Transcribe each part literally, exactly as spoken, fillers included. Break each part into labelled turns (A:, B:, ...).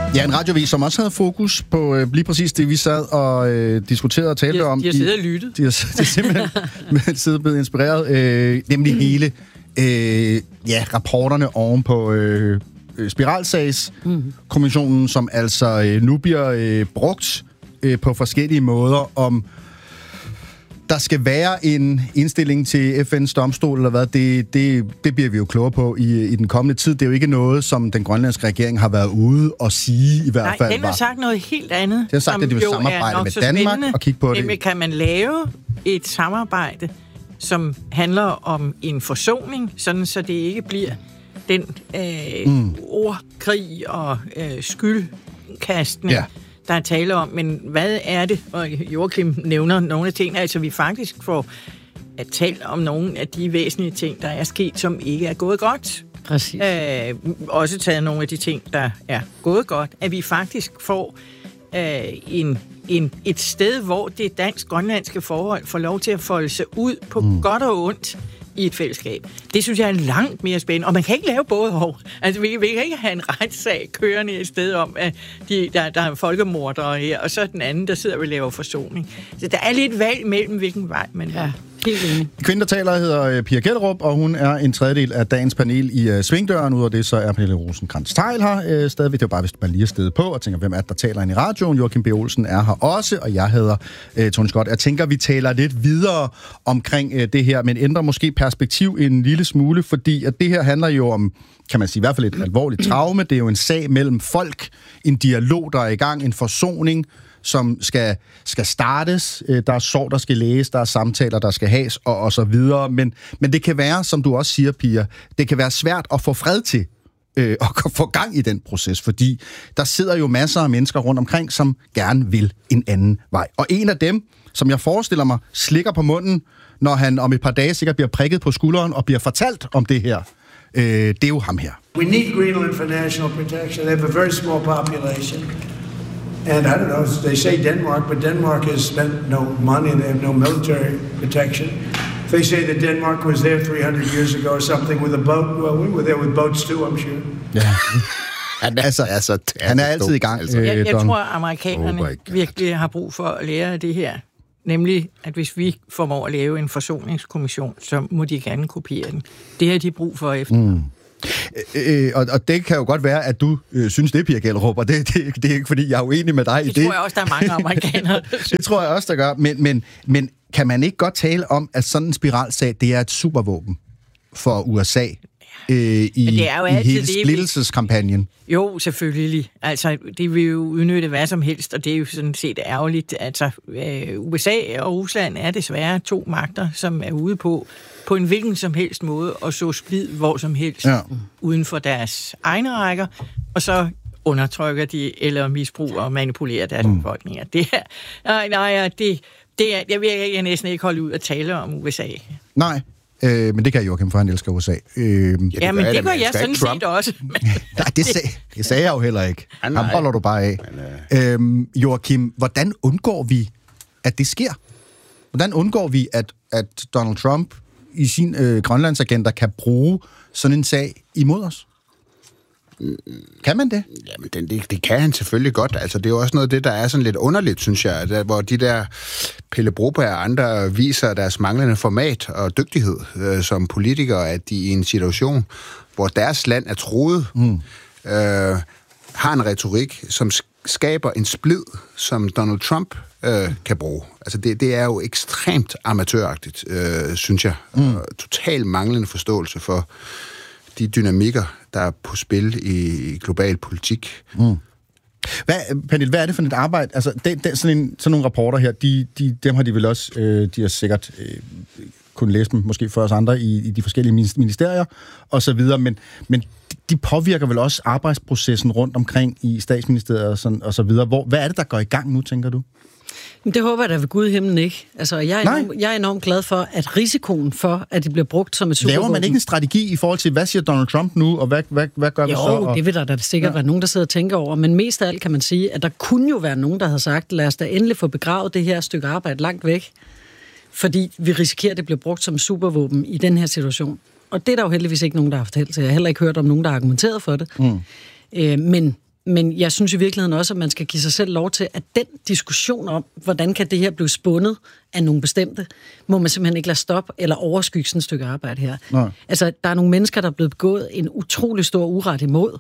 A: Ja, en radiovis, som også havde fokus på øh, lige præcis det, vi sad og øh, diskuterede og talte
B: de har,
A: om.
B: De har siddet og lyttet.
A: De har, de har simpelthen siddet og blevet inspireret. Øh, nemlig hele øh, ja, rapporterne oven på øh, Spiralsagskommissionen, som altså øh, nu bliver øh, brugt øh, på forskellige måder, om der skal være en indstilling til F N's domstol, eller hvad, det, det, det bliver vi jo klogere på i, i den kommende tid. Det er jo ikke noget, som den grønlandske regering har været ude og sige, i hvert
B: Nej,
A: fald.
B: Den har sagt noget helt andet.
A: Den har sagt, at de vil samarbejde med Danmark og kigge på det.
B: Nemlig kan man lave et samarbejde, som handler om en forsoning, sådan så det ikke bliver den øh, mm. ordkrig og øh, skyldkastning, ja. Der er tale om, men hvad er det? Og Joachim nævner nogle af tingene, altså vi faktisk får at tale om nogle af de væsentlige ting, der er sket, som ikke er gået godt.
C: Præcis.
B: Øh, også taget nogle af de ting, der er gået godt, at vi faktisk får øh, en, en, et sted, hvor det dansk-grønlandske forhold får lov til at folde sig ud på mm. godt og ondt i et fællesskab. Det synes jeg er langt mere spændende. Og man kan ikke lave både og. Altså, vi, vi kan ikke have en retssag kørende i sted om, at de, der, der er folkemordere her, og så den anden, der sidder og laver forsoning. Så der er lidt valg mellem, hvilken vej man ja. Helt enig.
A: Kvinden, der taler, hedder Pia Kjellerup, og hun er en tredjedel af dagens panel i uh, Svingdøren. Ud af det, så er Pernille Rosenkrantz-Theil her uh, stadigvæk. Det er jo bare, hvis man lige er stedet på og tænker, hvem er det, der taler ind i radioen. Joachim B. Olsen er her også, og jeg hedder uh, Tony Scott. Jeg tænker, vi taler lidt videre omkring uh, det her, men ændrer måske perspektiv en lille smule, fordi at det her handler jo om, kan man sige, i hvert fald et alvorligt traume. Det er jo en sag mellem folk, en dialog, der er i gang, en forsoning, som skal, skal startes. Der er sorg, der skal læges, der er samtaler, der skal has, og, og så videre. Men, men det kan være, som du også siger, Pia, det kan være svært at få fred til øh, og få gang i den proces, fordi der sidder jo masser af mennesker rundt omkring, som gerne vil en anden vej. Og en af dem, som jeg forestiller mig, slikker på munden, når han om et par dage sikkert bliver prikket på skulderen og bliver fortalt om det her. Øh, det er jo ham her.
D: We need Greenland for national protection. They have a very small population. And I don't know, they say Denmark, but Denmark has spent no money and they have no military protection. They say that Denmark was there three hundred years ago or something with a boat. Well, we were there with boats too, I'm sure.
A: Ja. Han er, altså, altså, han er altid i gang.
B: Altså. Jeg, jeg tror, at amerikanerne oh virkelig har brug for at lære af det her. Nemlig, at hvis vi formår at lave en forsoningskommission, så må de gerne kopiere den. Det har de brug for efter. Mm.
A: Øh, og, og det kan jo godt være, at du øh, synes, det er Pia Kjellerup, og det, det, det er ikke, fordi jeg er uenig med dig
B: det
A: i det.
B: Det tror jeg også, der er mange amerikanere.
A: Det tror jeg også, der gør. Men, men, men kan man ikke godt tale om, at sådan en spiralsag, det er et supervåben for U S A øh, i, i hele splittelseskampagnen?
B: Jo, selvfølgelig. Altså, det vil jo udnytte hvad som helst, og det er jo sådan set ærgerligt. Altså, øh, U S A og Rusland er desværre to magter, som er ude på på en hvilken som helst måde, og så splid hvor som helst, ja. Uden for deres egne rækker, og så undertrykker de, eller misbruger og manipulerer deres mm. befolkninger. Det er, nej, nej, det, det er, jeg vil jeg næsten ikke holde ud at tale om U S A.
A: Nej, øh, men det kan Joachim, for han elsker U S A. Øh,
B: ja, ja, men det, det gør jeg sådan set også.
A: Nej, det, sag, det sagde jeg jo heller ikke. Ham holder du bare af. Men, øh... øhm, Joachim, hvordan undgår vi, at det sker? Hvordan undgår vi, at, at Donald Trump i sin øh, grønlandsagenda kan bruge sådan en sag imod os? Kan man det?
E: Jamen, det, det, det kan han selvfølgelig godt. Altså, det er jo også noget af det, der er sådan lidt underligt, synes jeg, der, hvor de der Pelle Broberg og andre viser deres manglende format og dygtighed øh, som politikere, at de i en situation, hvor deres land er truet, mm. øh, har en retorik, som skaber en splid, som Donald Trump øh, kan bruge. Altså, det, det er jo ekstremt amatøragtigt, øh, synes jeg. Mm. Totalt manglende forståelse for de dynamikker, der er på spil i global politik.
A: Mm. Hvad, Pernille, hvad er det for et arbejde? Altså, det, det, sådan, en, sådan nogle rapporter her, de, de, dem har de vel også, øh, de har sikkert øh, kunnet læse dem, måske for os andre, i, i de forskellige ministerier, og så videre, men, men de påvirker vel også arbejdsprocessen rundt omkring i statsministeriet og, sådan, og så videre. Hvor, hvad er det, der går i gang nu, tænker du?
C: Det håber jeg da ved Gud i himlen ikke. Altså, jeg er, enormt, jeg er enormt glad for, at risikoen for, at det bliver brugt som et supervåben...
A: Laver man ikke en strategi i forhold til, hvad siger Donald Trump nu, og hvad, hvad, hvad gør
C: jo,
A: vi så? Jo,
C: og... det vil der da sikkert ja. være nogen, der sidder og tænker over. Men mest af alt kan man sige, at der kunne jo være nogen, der havde sagt, lad os da endelig få begravet det her stykke arbejde langt væk. Fordi vi risikerer, at det bliver brugt som supervåben i den her situation. Og det er der jo heldigvis ikke nogen, der har fortalt sig. Jeg har heller ikke hørt om nogen, der har argumenteret for det. Mm. Øh, men... Men jeg synes i virkeligheden også, at man skal give sig selv lov til, at den diskussion om, hvordan kan det her blive spundet af nogle bestemte, må man simpelthen ikke lade stoppe eller overskygge sådan et stykke arbejde her. Nej. Altså, der er nogle mennesker, der er blevet begået en utrolig stor uret imod,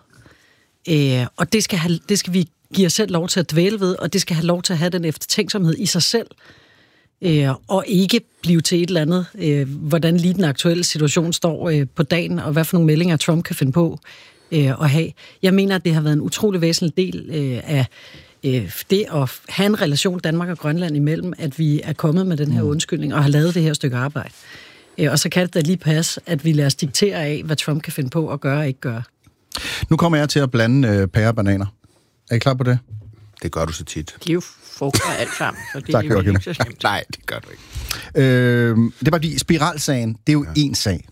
C: øh, og det skal, have, det skal vi give os selv lov til at dvæle ved, og det skal have lov til at have den eftertænksomhed i sig selv, øh, og ikke blive til et eller andet, øh, hvordan lige den aktuelle situation står øh, på dagen, og hvad for nogle meldinger Trump kan finde på øh, at have. Jeg mener, at det har været en utrolig væsentlig del øh, af øh, det at have en relation Danmark og Grønland imellem, at vi er kommet med den her undskyldning og har lavet det her stykke arbejde. Øh, og så kan det da lige passe, at vi lader os diktere af, hvad Trump kan finde på at gøre og ikke gøre.
A: Nu kommer jeg til at blande øh, pærer og bananer. Er I klar på det?
E: Det gør du så tit.
B: De er jo frugter alt sammen, så det
A: tak,
B: er jo ikke så slemt.
E: Nej, det gør du ikke.
A: Øh, det er bare fordi, spiralsagen, det er jo ja. én sag,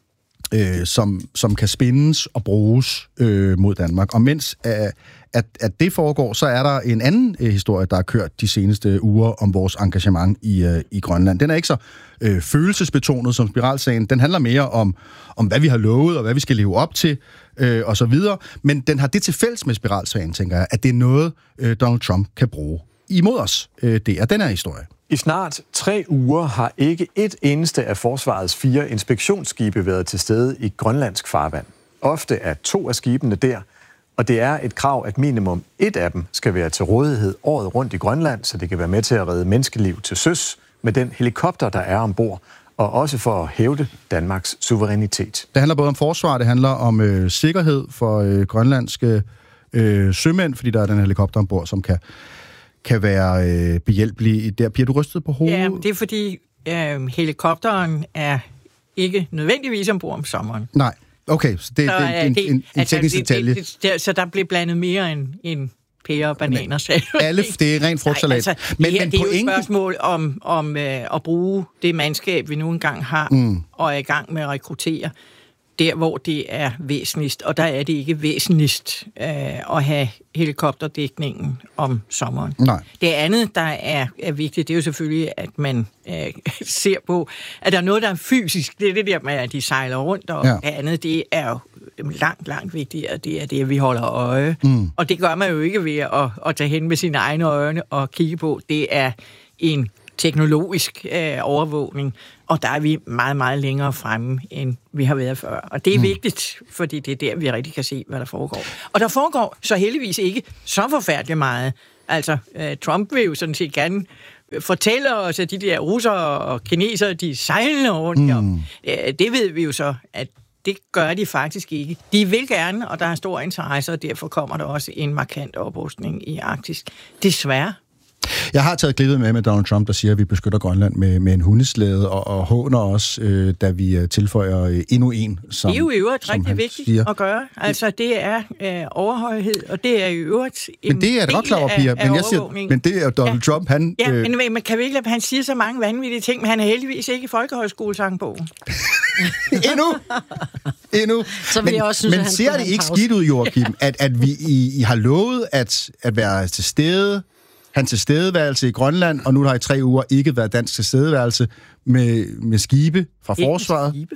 A: øh, som, som kan spindes og bruges øh, mod Danmark. Og mens øh, at, at det foregår, så er der en anden øh, historie, der har kørt de seneste uger om vores engagement i, øh, i Grønland. Den er ikke så øh, følelsesbetonet som spiralsagen. Den handler mere om, om, hvad vi har lovet, og hvad vi skal leve op til, øh, og så videre. Men den har det til fælles med spiralsagen, tænker jeg, at det er noget, øh, Donald Trump kan bruge imod os. Øh, det er den her historie.
F: I snart tre uger har ikke et eneste af forsvarets fire inspektionsskibe været til stede i grønlandsk farvand. Ofte er to af skibene der, og det er et krav, at minimum et af dem skal være til rådighed året rundt i Grønland, så det kan være med til at redde menneskeliv til søs med den helikopter, der er ombord, og også for at hævde Danmarks suverænitet.
A: Det handler både om forsvar, det handler om øh, sikkerhed for øh, grønlandske øh, sømænd, fordi der er den helikopter ombord, som kan, kan være øh, behjælpelig. Der bliver du rystet på hovedet?
B: Ja, det er fordi øh, helikopteren er ikke nødvendigvis ombord om sommeren.
A: Nej. Okay, så det, så, det er en, en, en altså, teknisk
B: det,
A: detalje.
B: Det, det, så der blev blandet mere end, end pærer og bananer selv.
A: Alle, det er rent frugtsalat.
B: Nej, altså, men, det, her, men det er jo et spørgsmål om, om øh, at bruge det mandskab, vi nu engang har, mm. og er i gang med at rekruttere der, hvor det er væsentligst. Og der er det ikke væsentligst øh, at have helikopterdækningen om sommeren. Nej. Det andet, der er, er vigtigt, det er jo selvfølgelig, at man øh, ser på, at der er noget, der er fysisk. Det er det der med, at de sejler rundt, og ja. Det andet, det er jo langt, langt vigtigere. Det er det, at vi holder øje. Mm. Og det gør man jo ikke ved at, at tage hen med sine egne øjne og kigge på. Det er en teknologisk øh, overvågning, og der er vi meget, meget længere fremme, end vi har været før. Og det er mm. vigtigt, fordi det er der, vi rigtig kan se, hvad der foregår. Og der foregår så heldigvis ikke så forfærdeligt meget. Altså, øh, Trump vil jo sådan set gerne fortælle os, at de der russere og kinesere, de sejler rundt. Mm. Øh, det ved vi jo så, at det gør de faktisk ikke. De vil gerne, og der er stor interesse, og derfor kommer der også en markant oprustning i Arktis. Desværre.
A: Jeg har taget klippet med med Donald Trump, der siger, at vi beskytter Grønland med, med en hundeslæde, og, og håner os, øh, da vi tilføjer øh, endnu en, som
B: det er jo i øvrigt rigtig vigtigt siger. At gøre. Altså, det er øh, overhøjhed, og det er i øvrigt en
A: men det er da godt klar over, Pia, men jeg siger, men det er Donald ja. Trump, han...
B: Ja, øh... men, men kan vi ikke lade, han siger så mange vanvittige ting, men han er heldigvis ikke i folkehøjskolesangbogen.
A: Endnu! Endnu!
C: Så men, også synes,
A: men ser det ikke skidt ud, Joachim, at, at vi I, I har lovet at, at være til stede, hans tilstedeværelse i Grønland, og nu har i tre uger ikke været dansk tilstedeværelse med, med skibe fra ikke forsvaret. Skibe?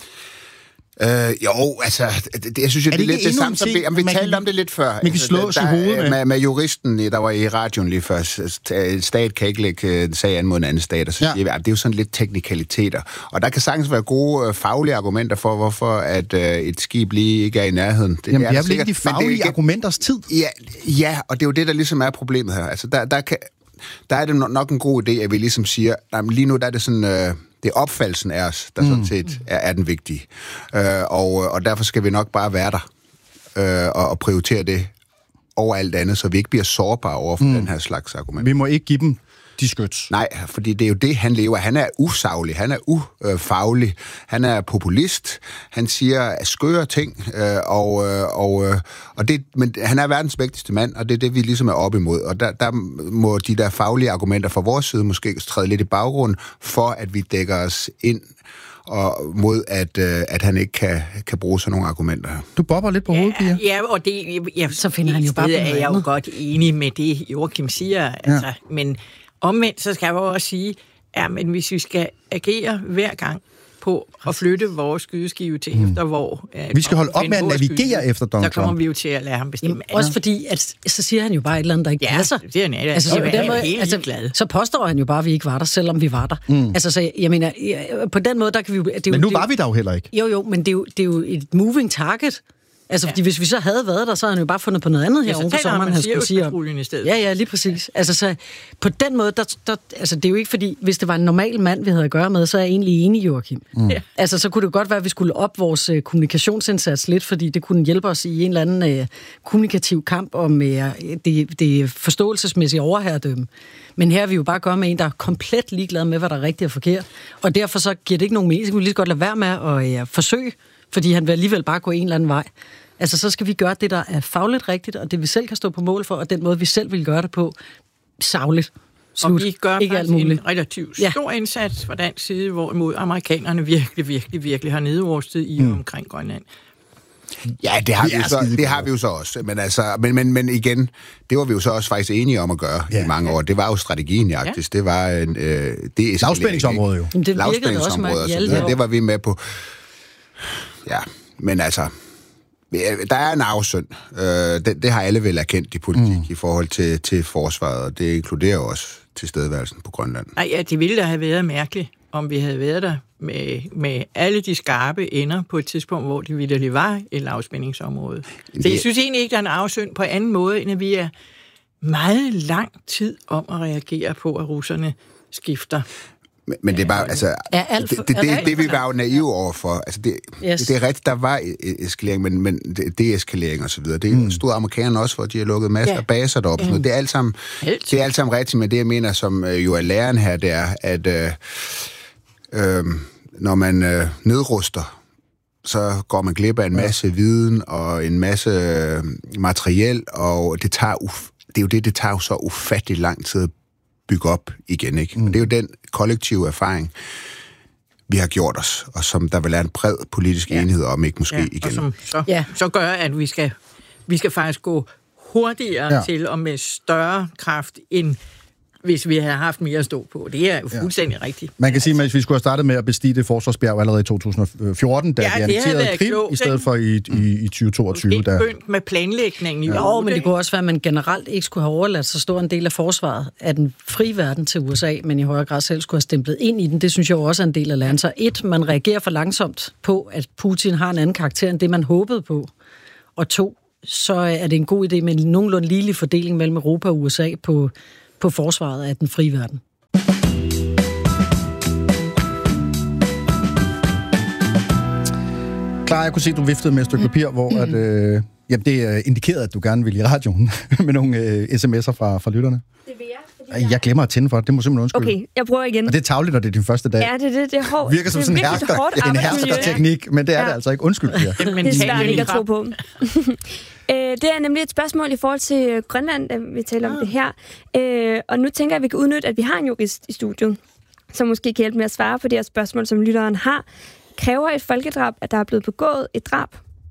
E: Øh, jo, altså, det, jeg synes jo, det er, det er lidt det samme, som vi, vi talte om det lidt før.
A: Man kan slå os i hovedet med.
E: med. Med juristen, der var i radioen lige før, stat kan ikke lægge en sag an mod en anden stat, og så ja. siger vi, at det er jo sådan lidt teknikaliteter. Og der kan sagtens være gode faglige argumenter for, hvorfor at, uh, et skib lige ikke er i nærheden. Det,
A: Jamen,
E: er
A: det er vel ikke de faglige det, argumenters tid?
E: Ja, ja, og det er jo det, der ligesom er problemet her. Altså, der, der, kan, der er det nok en god idé, at vi ligesom siger, at lige nu der er det sådan... Uh, det er opfattelsen af os, der mm. sådan set er, er den vigtige. Øh, og, og derfor skal vi nok bare være der øh, og, og prioritere det over alt andet, så vi ikke bliver sårbare over for mm. den her slags argument.
A: Vi må ikke give dem de skyts.
E: Nej, fordi det er jo det, han lever. Han er usaglig, han er ufaglig, han er populist, han siger skøre ting, øh, og, og, og det, men han er verdens vigtigste mand, og det er det, vi ligesom er op imod. Og der, der må de der faglige argumenter fra vores side måske træde lidt i baggrund, for at vi dækker os ind og mod, at, øh, at han ikke kan, kan bruge sådan nogle argumenter her.
A: Du bobber lidt på hovedet, Pia.
B: Ja, og det, ja,
C: så finder han jo bare på noget
B: andet. Jeg er jo godt enig med det, Joachim siger, ja. Altså, men omvendt, så skal jeg jo også sige, ja, men hvis vi skal agere hver gang, på at flytte vores skydeskive til mm. efter, hvor... Uh,
A: vi skal holde op med at navigere efter Donald Trump.
B: Så kommer vi jo til at lade ham bestemme.
C: Jamen, også fordi, at, så siger han jo bare et eller andet, der ikke
B: ja,
C: passer.
B: det er han,
C: altså, så,
B: er
C: måde,
B: helt
C: altså,
B: glad.
C: Så påstår han jo bare, at vi ikke var der, selvom vi var der. Mm. Altså, så jeg mener, på den måde, der kan vi jo... Det er
A: men nu
C: jo,
A: var vi der jo heller ikke.
C: Jo, jo, men det er jo, det er jo et moving target. Altså, ja. Fordi hvis vi så havde været der, så havde han jo bare fundet på noget andet her
B: ja,
C: oven på sommeren, han skulle sige om.
B: I stedet.
C: Ja, ja, lige præcis. Altså, så på den måde, der, der, altså, det er jo ikke fordi, hvis det var en normal mand, vi havde at gøre med, så er jeg egentlig enig, Joachim. Mm. Ja. Altså, så kunne det godt være, at vi skulle op vores uh, kommunikationsindsats lidt, fordi det kunne hjælpe os i en eller anden uh, kommunikativ kamp om uh, det, det forståelsesmæssige overherredømme. Men her er vi jo bare gøre med en, der er komplet ligeglad med, hvad der er rigtigt og forkert. Og derfor så giver det ikke nogen mening. Så kan vi lige så godt lade være med at uh, forsøge, fordi han vil alligevel bare gå en eller anden vej. Altså, så skal vi gøre det, der er fagligt rigtigt, og det vi selv kan stå på mål for, og den måde, vi selv vil gøre det på, sagligt. Slut.
B: Og vi gør
C: ikke
B: faktisk en relativt stor ja. indsats fra dansk side, hvorimod amerikanerne virkelig, virkelig, virkelig har nedrustet i mm. omkring Grønland.
E: Ja, det har, vi, vi så, det har vi jo så også. Men, altså, men, men, men igen, det var vi jo så også faktisk enige om at gøre ja. i mange år. Det var jo strategien i Arktis. Ja. Det var en... Øh, det
A: lavspændingsområde jo.
C: Det virkede også meget i alle år.
E: Det var vi med på. Ja, men altså... Der er en afsøn. Øh, det, det har alle vel erkendt i politik mm. i forhold til, til forsvaret, og det inkluderer også tilstedeværelsen på Grønland.
B: Nej, ja, det ville da have været mærkeligt, om vi havde været der med, med alle de skarpe ender på et tidspunkt, hvor det vitterligt var et lavspændingsområde. Så jeg synes egentlig ikke, der er en afsøn på anden måde, end at vi er meget lang tid om at reagere på, at russerne skifter.
E: Men, men det er bare, altså,
C: er alt for,
E: det, det, det, det vi var jo naive overfor. Altså, det, yes. det, det er rigtigt, der var eskalering, men, men deeskalering og så videre. Det mm. stod amerikanerne også for, at de har lukket masser af ja. baser deroppe. Mm. Det er alt sammen, det er alt sammen rigtigt, men det jeg mener, som øh, jo er læren her, det er, at øh, øh, når man øh, nedruster, så går man glip af en masse ja. viden og en masse øh, materiel, og det tager uf- det er jo det, det tager jo så ufattelig lang tid at bygge op igen, ikke? Mm. Og det er jo den kollektive erfaring, vi har gjort os, og som der vil være en bred politisk ja. enighed om, ikke måske
B: ja,
E: igen.
B: Og som så, ja. så gør, at vi skal, vi skal faktisk gå hurtigere ja. til og med større kraft, end hvis vi havde haft mere at stå på. Det er jo fuldstændig ja. rigtigt.
A: Man kan sige, at vi skulle have startet med at bestige det forsvarsbjerg allerede i to tusind og fjorten, da ja, vi annekterede Krim, klogt, i stedet for i, i, i tyve toogtyve.
B: Måske begyndt med planlægningen.
C: Ja. Jo, men det kunne også være, at man generelt ikke skulle have overladt så stor en del af forsvaret af den frie verden til U S A, men i højere grad selv skulle have stemplet ind i den. Det synes jeg jo også er en del af landet. Så et, man reagerer for langsomt på, at Putin har en anden karakter end det, man håbede på. Og to, så er det en god idé med en nogenlunde ligelig fordeling mellem Europa og U S A på på forsvaret af den frie verden.
A: Klar, jeg kunne se, at du viftede med et stykke papir, hvor at, øh, jamen, det indikerede, at du gerne ville i radioen med nogle øh, sms'er fra, fra lytterne.
G: Det vil jeg. Jeg...
A: jeg glemmer at tænde for det. Det må simpelthen undskylde.
G: Okay, jeg prøver igen.
A: Og det er tarveligt, når det er din første dag.
G: Ja, det er det. Det er hårdt.
A: Virker som sådan en hersker, en herskerteknik, men det er ja. det altså ikke. Undskyld, Pia.
G: Det er svært ikke at tro på. Det er nemlig et spørgsmål i forhold til Grønland, da vi taler om det her. Og nu tænker jeg, at vi kan udnytte, at vi har en jurist i studiet, som måske kan hjælpe med at svare på det her spørgsmål, som lytteren har. Kræver et folkedrab, at der er blevet begået et drab?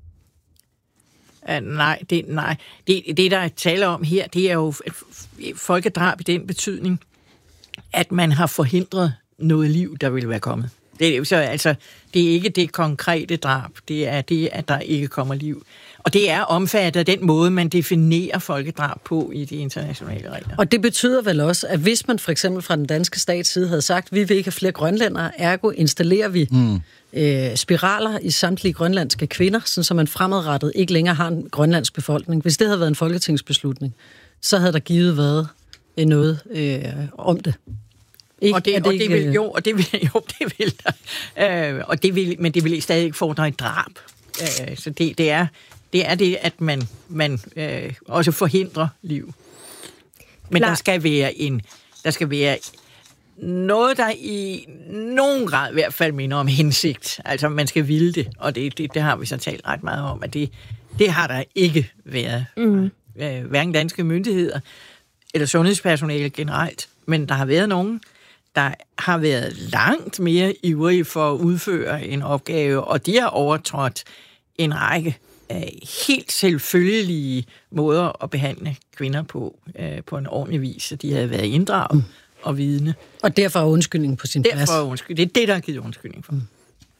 B: Uh, nej, det, nej. Det, det, der er tale om her, det er jo et folkedrab i den betydning, at man har forhindret noget liv, der ville være kommet. Det er jo så, altså, det er ikke det konkrete drab, det er det, at der ikke kommer liv. Og det er omfattet af den måde, man definerer folkedrab på i de internationale regler.
C: Og det betyder vel også, at hvis man for eksempel fra den danske stats side havde sagt, at vi vil ikke have flere grønlændere, ergo installerer vi mm. øh, spiraler i samtlige grønlandske kvinder, sådan så man fremadrettet ikke længere har en grønlandsk befolkning. Hvis det havde været en folketingsbeslutning, så havde der givet været noget øh, om det.
B: Ikke, og det, det, og det vil jo, og det vil jo, det vil der. Øh, og det vil, men det vil stadig ikke fordre et drab. Øh, så det, det er det er det, at man man øh, også forhindrer liv. Men Klar. der skal være en, der skal være noget, der i nogen grad i hvert fald minder om hensigt. Altså man skal ville det, og det, det, det har vi så talt ret meget om, at det det har der ikke været. Mm. Øh, hverken danske myndigheder eller sundhedspersonale generelt, men der har været nogen, der har været langt mere ivrige for at udføre en opgave, og de har overtrådt en række af helt selvfølgelige måder at behandle kvinder på, øh, på en ordentlig vis, så de havde været inddraget mm. og vidne.
C: Og derfor er undskyldningen på sin plads.
B: Derfor er undskyldning. Det er det, der er givet undskyldning for. Mm.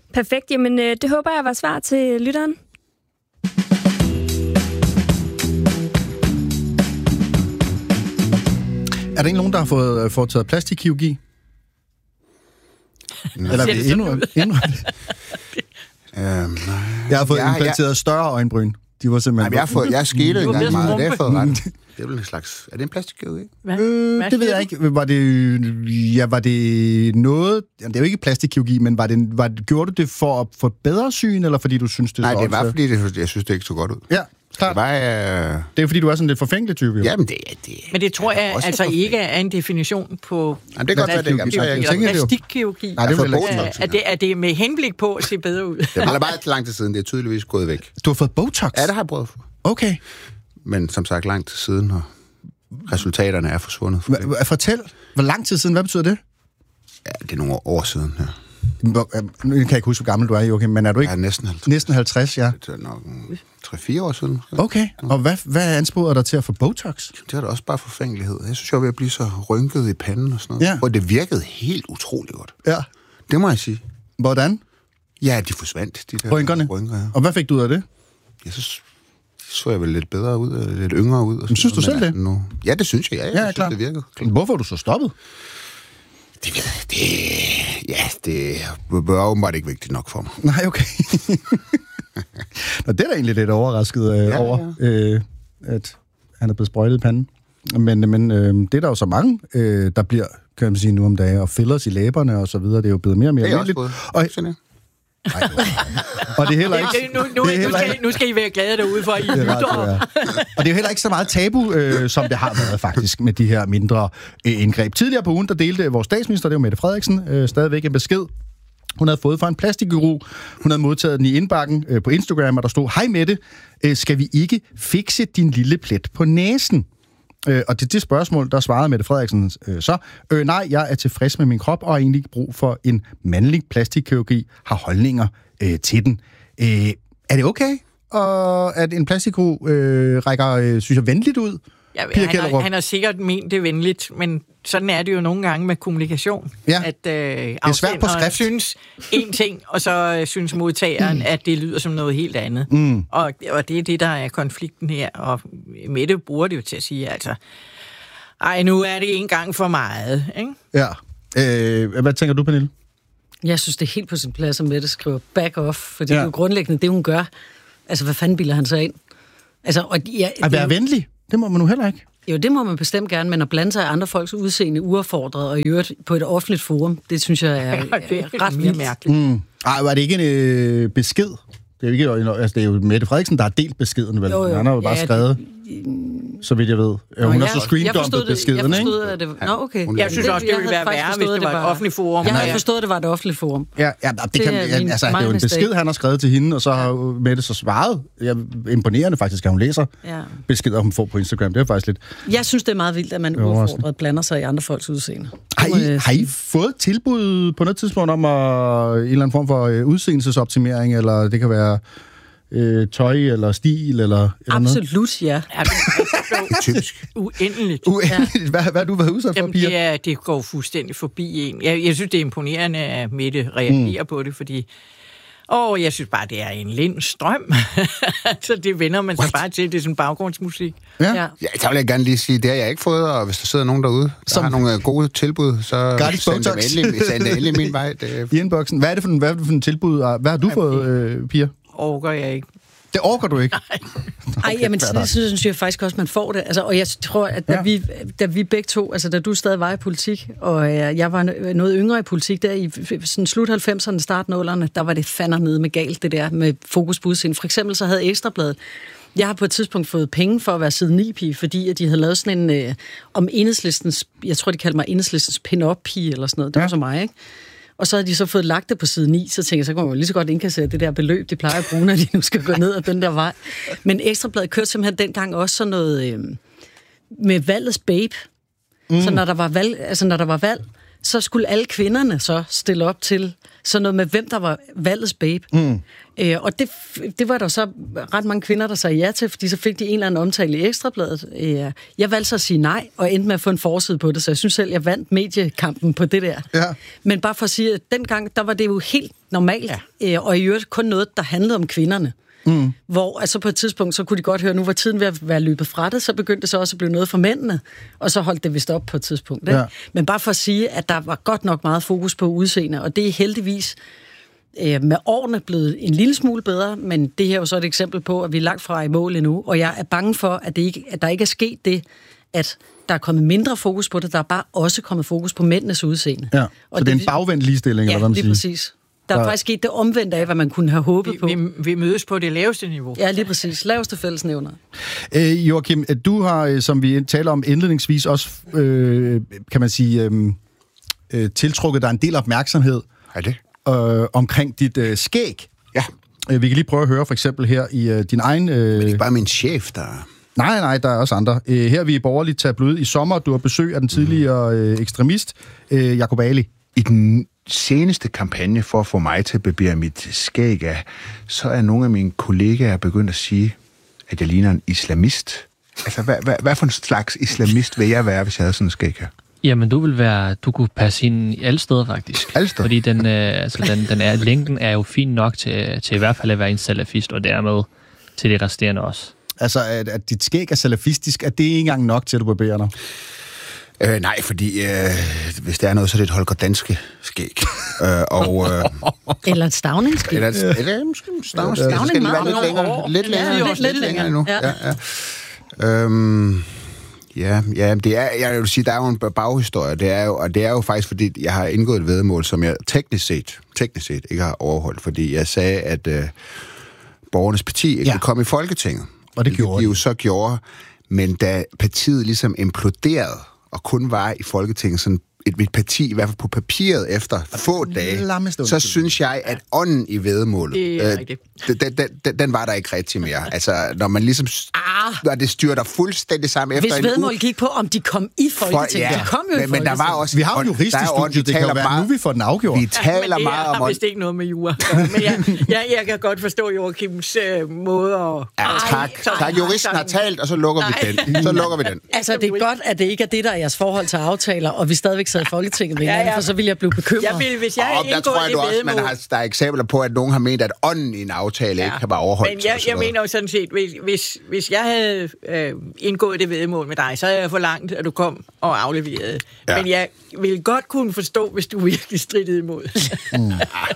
G: Perfekt. Jamen, øh, det håber jeg var svar til lytteren.
A: Er der ikke nogen, der har fået foretaget plastikkirurgi? Eller er det endnu, endnu?
E: øhm,
A: Jeg har fået
E: ja,
A: implanteret ja. større øjenbryn. De var simpelthen...
E: Jamen, jeg har fået, jeg skælede
B: Du var
E: engang
B: ved at
E: meget, det har jeg fået
B: skrumpe.
E: ret. Det er vel en slags... Er det en plastikkirurgi?
B: Hvad?
A: Øh,
B: Hvad
A: det ved
B: siger
A: jeg
B: du?
A: ikke. Var det, ja, var det noget... Jamen, det er jo ikke plastikkirurgi, men var det, var det, gjorde du det for at få bedre syn, eller fordi du synes, det
E: Nej,
A: så
E: det var
A: også-
E: fordi, det, jeg synes, det ikke så godt ud.
A: Ja, klart.
E: Det var... Øh...
A: Det er fordi, du er sådan lidt forfængelig type, jo.
E: Jamen, det er... Det,
B: Men det tror jeg
E: også
B: altså
E: for-
B: ikke er en definition på
E: Jamen, det kan godt være, det ikke er. Så er jeg
A: Jeg
E: ikke-
A: tænker, det er jo-
B: plastikkirurgi.
A: Nej, det
E: Jeg
A: vil
E: får
A: jeg ikke.
E: Botox.
B: Er det, er det med henblik på at se bedre ud?
E: Det var bare lang tid siden, det er tydeligvis gået væk.
A: Du har fået Botox?
E: Ja, det har jeg prøvet.
A: Okay.
E: Men som sagt, lang tid siden, og resultaterne er forsvundet. For det.
A: Hva- Fortæl, hvor lang tid siden, hvad betyder det?
E: Ja, det er nogle år siden, ja.
A: Hvor- Nu kan jeg ikke huske, hvor gammel du er, Joachim, men er du ikke
E: Jeg er næsten halvtreds.
A: næsten halvtreds, ja?
E: Det er nok tre fire år siden. Måske.
A: Okay, og hvad, hvad ansporede dig til at få Botox?
E: Det var da også bare forfængelighed. Jeg synes, jeg var ved at blive så rynket i panden og sådan noget.
A: Ja.
E: Og det virkede helt utroligt godt.
A: Ja.
E: Det må jeg sige.
A: Hvordan?
E: Ja, de forsvandt, de der
A: Rynkerne?
E: rynker. Ja.
A: Og hvad fik du ud af det?
E: Jeg synes, så jeg vel lidt bedre ud, og lidt yngre ud. Og
A: Men synes du selv det?
E: Nu... Ja, det synes jeg. Ja, jeg
A: Ja,
E: synes,
A: klart.
E: det virkede.
A: Hvorfor er du så stoppet?
E: Det, det, ja, det var åbenbart ikke vigtigt nok for mig.
A: Nej, okay. Nå, det er da egentlig lidt overrasket øh,
E: Ja,
A: over, øh, at han er blevet sprøjtet i panden. Men, men øh, det er der jo så mange, øh, der bliver, kan man sige, nu om dagen, og fillers i læberne og så videre. Det er jo blevet mere og mere
E: Det er jeg også
A: almindeligt.
E: fået.
A: Og,
E: Sådan er.
A: Ej, og det er heller ikke...
B: Det- Nu, nu,
A: det er
B: nu,
A: heller
B: skal,
A: ikke-
B: nu skal I være glade derude for, at I
A: Det er ret,
B: lytter.
A: det er. Og det er jo heller ikke så meget tabu, øh, som det har været faktisk, med de her mindre øh, indgreb. Tidligere på ugen, der delte vores statsminister, det var Mette Frederiksen, øh, stadigvæk en besked. Hun havde fået fra en plastikkirurg. Hun havde modtaget den i indbakken øh, på Instagram, og der stod, hej Mette, øh, skal vi ikke fikse din lille plet på næsen? Øh, og til det spørgsmål, der svarede Mette Frederiksen øh, så, øh, nej, jeg er tilfreds med min krop, og har egentlig ikke brug for en mandlig plastikkirurgi, har holdninger øh, til den. Øh, er det okay, og at en plastikkirurg øh, rækker, øh, synes jeg, venligt ud?
B: Ja,
A: Pia
B: han, har,
A: Kjellerup.
B: han har sikkert ment det venligt, men sådan er det jo nogle gange med kommunikation.
A: Ja.
B: At øh,
A: svært på
B: afsenderen
A: skrift.
B: synes en ting, og så øh, synes modtageren, mm. at det lyder som noget helt andet.
A: Mm.
B: Og, og det er det, der er konflikten her. Og Mette bruger det jo til at sige, altså, ej, nu er det en gang for meget, ikke?
A: Ja. Øh, hvad tænker du, Pernille?
C: Jeg synes, det er helt på sin plads, at Mette skriver back off, fordi
A: Ja.
C: ja. det er jo grundlæggende det, hun gør. Altså, hvad fanden bilder han sig ind? Altså, og ja,
A: At
C: det,
A: være
C: er jo-
A: venlig? Det må man nu heller ikke.
C: jo, det må man bestemt gerne, men at blande sig i andre folks udseende uaffordret og i øvrigt på et offentligt forum, det synes jeg er,
B: Det
C: er
B: er
C: ret
B: mere
C: vildt.
B: mærkeligt.
A: Mm. Ej, var det ikke en øh, besked? Det er jo ikke, altså, det er jo Mette Frederiksen, der har delt beskeden, vel?
C: Jo, jo.
A: Han har jo bare
C: Ja,
A: skrevet, så vidt jeg ved. Ja, hun
C: Nå,
A: har
C: jeg-
A: så screendumpet beskeden,
C: Jeg
A: ikke?
C: forstod, at det var... Nå, okay.
E: Hun-
B: Jeg synes også, det
C: jeg
B: ville
C: havde
B: være
C: faktisk
B: værre,
C: forstået,
B: hvis det
C: at
B: var et offentligt forum.
C: Jeg
B: Nej,
C: havde
B: ja.
C: forstået, at det var et offentligt forum.
A: Ja, ja det, det,
C: Det
A: kan,
C: er
A: ja,
C: min-
A: altså, det er jo en
C: my mistake.
A: besked, han har skrevet til hende, og så har jo Mette så svaret. Ja, imponerende faktisk, at hun læser
C: Ja.
A: beskeder, hun får på Instagram. Det er faktisk lidt...
C: Jeg synes, det er meget vildt, at man
A: er overraskende.
C: uaffordret blander sig i andre folks udseende.
A: Har
C: Det må
A: I,
C: jeg
A: har I
C: sige.
A: fået tilbud på noget tidspunkt om at, en eller anden form for øh, udseendelsesoptimering, eller det kan være øh, tøj, eller stil, eller, eller noget?
C: Absolut, ja.
B: Ja, det er
E: Typisk.
B: uendeligt.
A: Uendeligt. Hvad, hvad har du været udsat for,
B: Jamen,
A: Pia?
B: det, er, det går fuldstændig forbi en. Jeg, jeg synes, det er imponerende, at Mette reagerer mm. på det, fordi åh, jeg synes bare, det er en lind strøm. Så det vender man sig
E: What?
B: bare til. Det er sådan baggrundsmusik.
A: Ja.
C: ja.
E: Ja, der vil jeg gerne lige sige, det har jeg ikke fået, og hvis der sidder nogen derude, der
A: Som-
E: har nogle øh, gode tilbud, så
A: Gratis
E: send dem
A: Botox.
E: endelig, send det endelig min vej. Det,
A: I inboxen. Hvad er det for en, hvad er det for en tilbud? og Hvad har du fået, øh, Pia?
B: Orker jeg ikke.
A: Det orker du ikke.
C: Ej, jamen,
A: fair nok.
C: det synes jeg faktisk også, man får det. Altså, og jeg tror, at da,
A: Ja.
C: ja. vi, da vi begge to, altså da du stadig var i politik, og øh, jeg var no- noget yngre i politik, der i f- sådan slut halvfemserne, start nullerne, der var det fandme nede med galt, det der med fokus på udseende. For eksempel så havde Ekstrabladet, jeg har på et tidspunkt fået penge for at være side ni-pige, fordi at de havde lavet sådan en, øh, om Enhedslistens, jeg tror, de kaldte mig Enhedslistens pin-up-pige, eller sådan noget. Det
A: Ja.
C: var så mig, ikke? Og så havde de så fået lagt det på side ni, så tænkte jeg, så kunne man jo lige så godt indkassere det der beløb, de plejer at bruge, når de nu skal gå ned ad den der vej. Men Ekstrabladet kørte simpelthen dengang også sådan noget øh, med valgets babe. Mm. Så når der var valg, altså når der var valg, så skulle alle kvinderne så stille op til sådan noget med, hvem der var valgets babe. Mm. Øh, og det, det var der så ret mange kvinder, der sagde ja til, fordi så fik de en eller anden omtale i Ekstrabladet. Øh, jeg valgte så at sige nej, og endte med at få en forside på det, så jeg synes selv, jeg vandt mediekampen på det der. Ja. Men bare for at sige, at dengang, der var det jo helt normalt, ja. øh, og i øvrigt kun noget, der handlede om kvinderne. Mm. Hvor altså på et tidspunkt, så kunne de godt høre, nu var tiden ved at være løbet fra det, så begyndte det så også at blive noget for mændene, og så holdt det vist op på et tidspunkt. Ja. Men bare for at sige, at der var godt nok meget fokus på udseende, og det er heldigvis øh, med årene blevet en lille smule bedre, men det her er jo så et eksempel på, at vi er langt fra i mål endnu, og jeg er bange for, at, det ikke, at der ikke er sket det, at der er kommet mindre fokus på det, der er bare også kommet fokus på mændenes udseende. Ja.
A: Og så det er en bagvendt ligestilling,
C: ja,
A: eller hvad man siger?
C: Ja, lige præcis. Der er faktisk sket det omvendte af, hvad man kunne have håbet
B: vi,
C: på.
B: Vi, vi mødes på det laveste niveau.
C: Ja, lige præcis. Laveste fællesnævner.
A: Øh, Joachim, du har, som vi taler om indledningsvis, også, øh, kan man sige, øh, tiltrukket dig en del opmærksomhed
E: er det?
A: Øh, omkring dit øh, skæg.
E: Ja.
A: Øh, vi kan lige prøve at høre for eksempel her i øh, din egen... Øh...
E: Men det er ikke bare min chef, der...
A: Nej, nej, der er også andre. Øh, her er vi i Borgerligt Tabloid i sommer. Du har besøg af den tidligere øh, ekstremist, øh, Jacob Ali.
E: I den seneste kampagne for at få mig til at barbere mit skæg af, så er nogle af mine kollegaer begyndt at sige, at jeg ligner en islamist. Altså, hvad, hvad, hvad for en slags islamist vil jeg være, hvis jeg havde sådan en skæg her?
H: Jamen, du vil være, du kunne passe ind i alle steder, faktisk.
E: Alle steder?
H: Fordi den, øh, altså, den, den er, længden er jo fin nok til, til i hvert fald at være en salafist, og dermed til de resterende også.
A: Altså, at, at dit skæg er salafistisk, er det ikke engang nok til, at du barberer dig?
E: Øh, nej, fordi øh, hvis der er noget, så er det et Holger Danske skæg. øh, og, øh,
C: eller et stavningsskæg.
E: Eller et, eller måske en stavningsskæg. Det skal være lidt længere, lidt længere, ja, lidt, lidt længere endnu. Ja. Ja, ja. Øhm, ja, ja, det er, jeg vil sige, der er jo en baghistorie, det er jo, og det er jo faktisk, fordi jeg har indgået et væddemål, som jeg teknisk set, teknisk set ikke har overholdt, fordi jeg sagde, at øh, Borgernes Parti ikke ja. ville komme i Folketinget.
A: Og det gjorde
E: de jo så gjorde, men da partiet ligesom imploderede, og kun var i Folketinget sådan et, et parti, i hvert fald på papiret efter få dage, så synes jeg, at ånden i væddemålet, øh, den, den, den, den var der ikke rigtig mere. Altså, når man ligesom, ah. når det styrter fuldstændig sammen efter
C: Hvis
E: en uge.
C: Hvis væddemålet gik på, om de kom i Folketinget,
E: For, ja,
C: de kom jo
E: men,
C: i
E: men der var også...
A: Vi har jo jurist i studiet, det kan jo være, meget, nu vi får den afgjort.
E: Vi taler
B: ja,
E: meget om...
B: Jeg har vist ikke noget med jura. Men jeg, jeg, jeg kan godt forstå Joachims øh, måde at...
E: Ja, tak. Ej, tak. Juristen har talt, og så lukker vi den. Så lukker vi den.
C: Altså, det er godt, at det ikke er det, der er jeres forhold til aftaler, og vi stadigvæk sidder i Folketinget med hinanden, ja, ja. For så vil jeg blive bekymret.
B: Jeg vil, hvis jeg
E: og der tror jeg du også, man har, der er eksempler på, at nogen har ment, at ånden i en aftale ja. ikke kan være overholdt.
B: Men jeg, jeg mener jo sådan set, hvis, hvis, hvis jeg havde øh, indgået det væddemål med dig, så havde jeg forlangt, at du kom og afleverede. Ja. Men jeg vil godt kunne forstå, hvis du virkelig strittede imod. mm.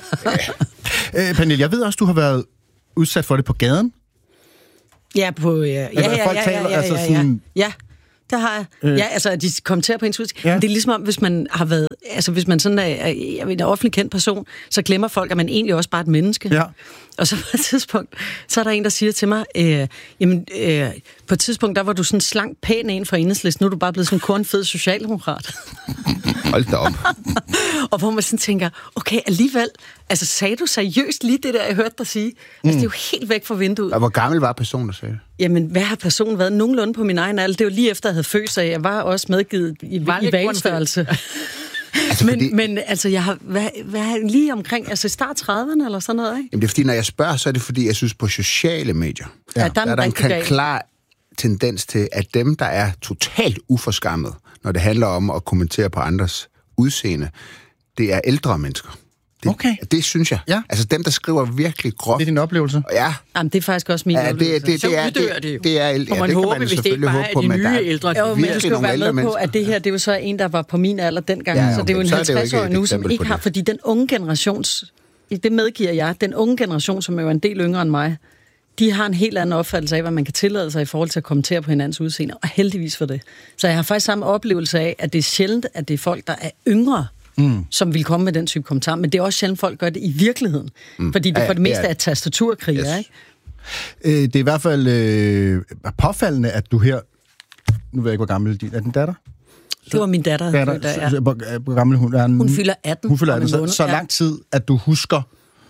A: ja. øh, Pernille, jeg ved også, du har været udsat for det på gaden.
C: Ja, på... Ja, ja, ja, ja,
A: folk
C: ja,
A: taler,
C: ja, ja,
A: altså
C: ja,
A: sådan...
C: ja. Det har jeg. Øh. Ja, altså, de kommenterer på ens udtryk. Ja. Det er ligesom om, hvis man har været... Altså, hvis man sådan er, er en offentlig kendt person, så glemmer folk, at man egentlig også bare er et menneske.
A: Ja.
C: Og så på et tidspunkt, så er der en, der siger til mig, øh, jamen, øh, på et tidspunkt, der var du sådan slank pæn en for Enhedslisten, nu er du bare blevet sådan en kornfed socialdemokrat.
E: Hold da op.
C: Og hvor man sådan tænker, okay, alligevel, altså sagde du seriøst lige det der, jeg hørte dig sige? Mm. Altså, det er jo helt væk fra vinduet.
E: Og hvor gammel var personen, der sagde det?
C: Jamen, hvad har personen været? Nogenlunde på min egen alder. Det var lige efter, jeg havde født, så jeg var også medgivet i, i valgstørrelse. Altså, men, fordi... men altså, jeg har hvad, hvad, lige omkring, altså start trediverne eller sådan noget, ikke?
E: Jamen, det er fordi, når jeg spørger, så er det fordi, jeg synes på sociale medier, ja, der, der er der en kan klar tendens til, at dem, der er totalt uforskammet, når det handler om at kommentere på andres udseende, det er ældre mennesker. Det,
A: okay.
E: Det synes jeg.
A: Ja.
E: Altså dem, der skriver virkelig groft.
A: Det er din oplevelse?
E: Ja.
C: Jamen, det er faktisk også min
E: ja,
C: oplevelse.
E: Det, det, det, det er, det, det, det er, ja,
B: og man
E: det
B: håber,
E: kan man
B: hvis det ikke bare er de nye ældre.
C: Jo, men du skal jo være med på, at det her, det er jo så en, der var på min alder dengang. Ja, ja, så det er jo en halvtreds-årig nu, som ikke har, fordi den unge generations, det medgiver jeg, den unge generation, som er jo en del yngre end mig, de har en helt anden opfattelse af, hvad man kan tillade sig i forhold til at kommentere på hinandens udseende, og heldigvis for det. Så jeg har faktisk samme oplevelse af, at det er sjældent, at det er folk, der er yngre, Mm. som vil komme med den type kommentar, men det er også sjældent, folk gør det i virkeligheden. Mm. Fordi det for det meste ja, ja. er tastaturkriger, yes. ikke?
A: Øh, det er i hvert fald øh, påfaldende, at du her... Nu ved jeg ikke, hvor gammel din... Er din datter?
C: Det var min datter.
A: datter
C: der, ja.
A: Hvor, hvor gammel hun er?
C: Hun fylder atten.
A: Hun fylder atten. Så, så lang tid, at du husker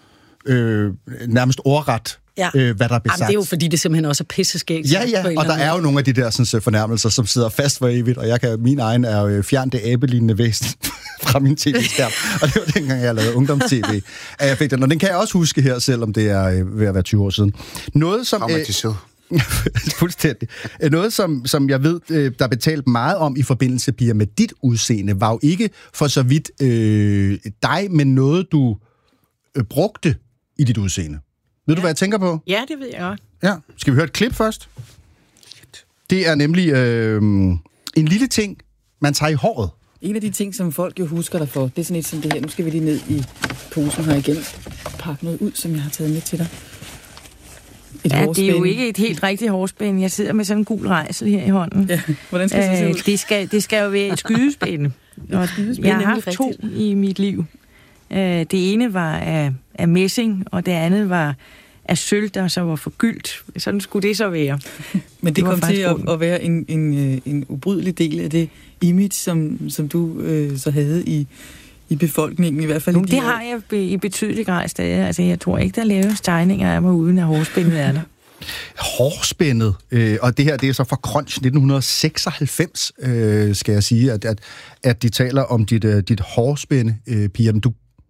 A: øh, nærmest ordret,
C: ja.
A: øh, hvad der blev sagt.
C: Jamen, det er jo fordi, det simpelthen også er pisseskægt.
A: Ja, ja, og der er jo nogle af de der sådan, fornærmelser, som sidder fast for evigt, og jeg kan, min egen er jo fjern det abelignende væsen fra min tv-skærm, og det var dengang, jeg lavede ungdoms-tv, at jeg fik den, og den kan jeg også huske her, selvom det er øh, ved at være tyve år siden. Noget som...
E: Traumatiseret.
A: Fuldstændig. Noget, som, som jeg ved, der er betalt meget om i forbindelse, Pia, med dit udseende, var jo ikke for så vidt øh, dig, men noget, du øh, brugte i dit udseende. Ved ja. du, hvad jeg tænker på?
B: Ja, det ved jeg godt.
A: Ja. Skal vi høre et klip først? Det er nemlig øh, en lille ting, man tager i håret.
I: En af de ting, som folk jo husker dig for, det er sådan et som det her. Nu skal vi lige ned i posen her igen. Pakke noget ud, som jeg har taget med til dig. Et
B: ja, det er jo ikke et helt rigtigt hårspænde. Jeg sidder med sådan en gul rejsel her i hånden.
I: Ja, hvordan skal det se ud?
B: Det skal, det skal jo være et skydespænde. Jeg har haft to i mit liv. Det ene var af, af messing, og det andet var af sølv, der så var forgyldt. Sådan skulle det så være.
I: Men det, det kom til at, at være en, en, en ubrydelig del af det image, som, som du øh, så havde i, i befolkningen, i hvert fald.
B: Jamen, det har jeg i betydelig grad stadig. Altså, jeg tror ikke, der laves tegninger af mig, uden at hårspændet er der.
A: Hårspændet, øh, og det her, det er så fra Crunch nitten seksoghalvfems, øh, skal jeg sige, at, at, at de taler om dit, uh, dit hårspænde, øh, Pia. Men du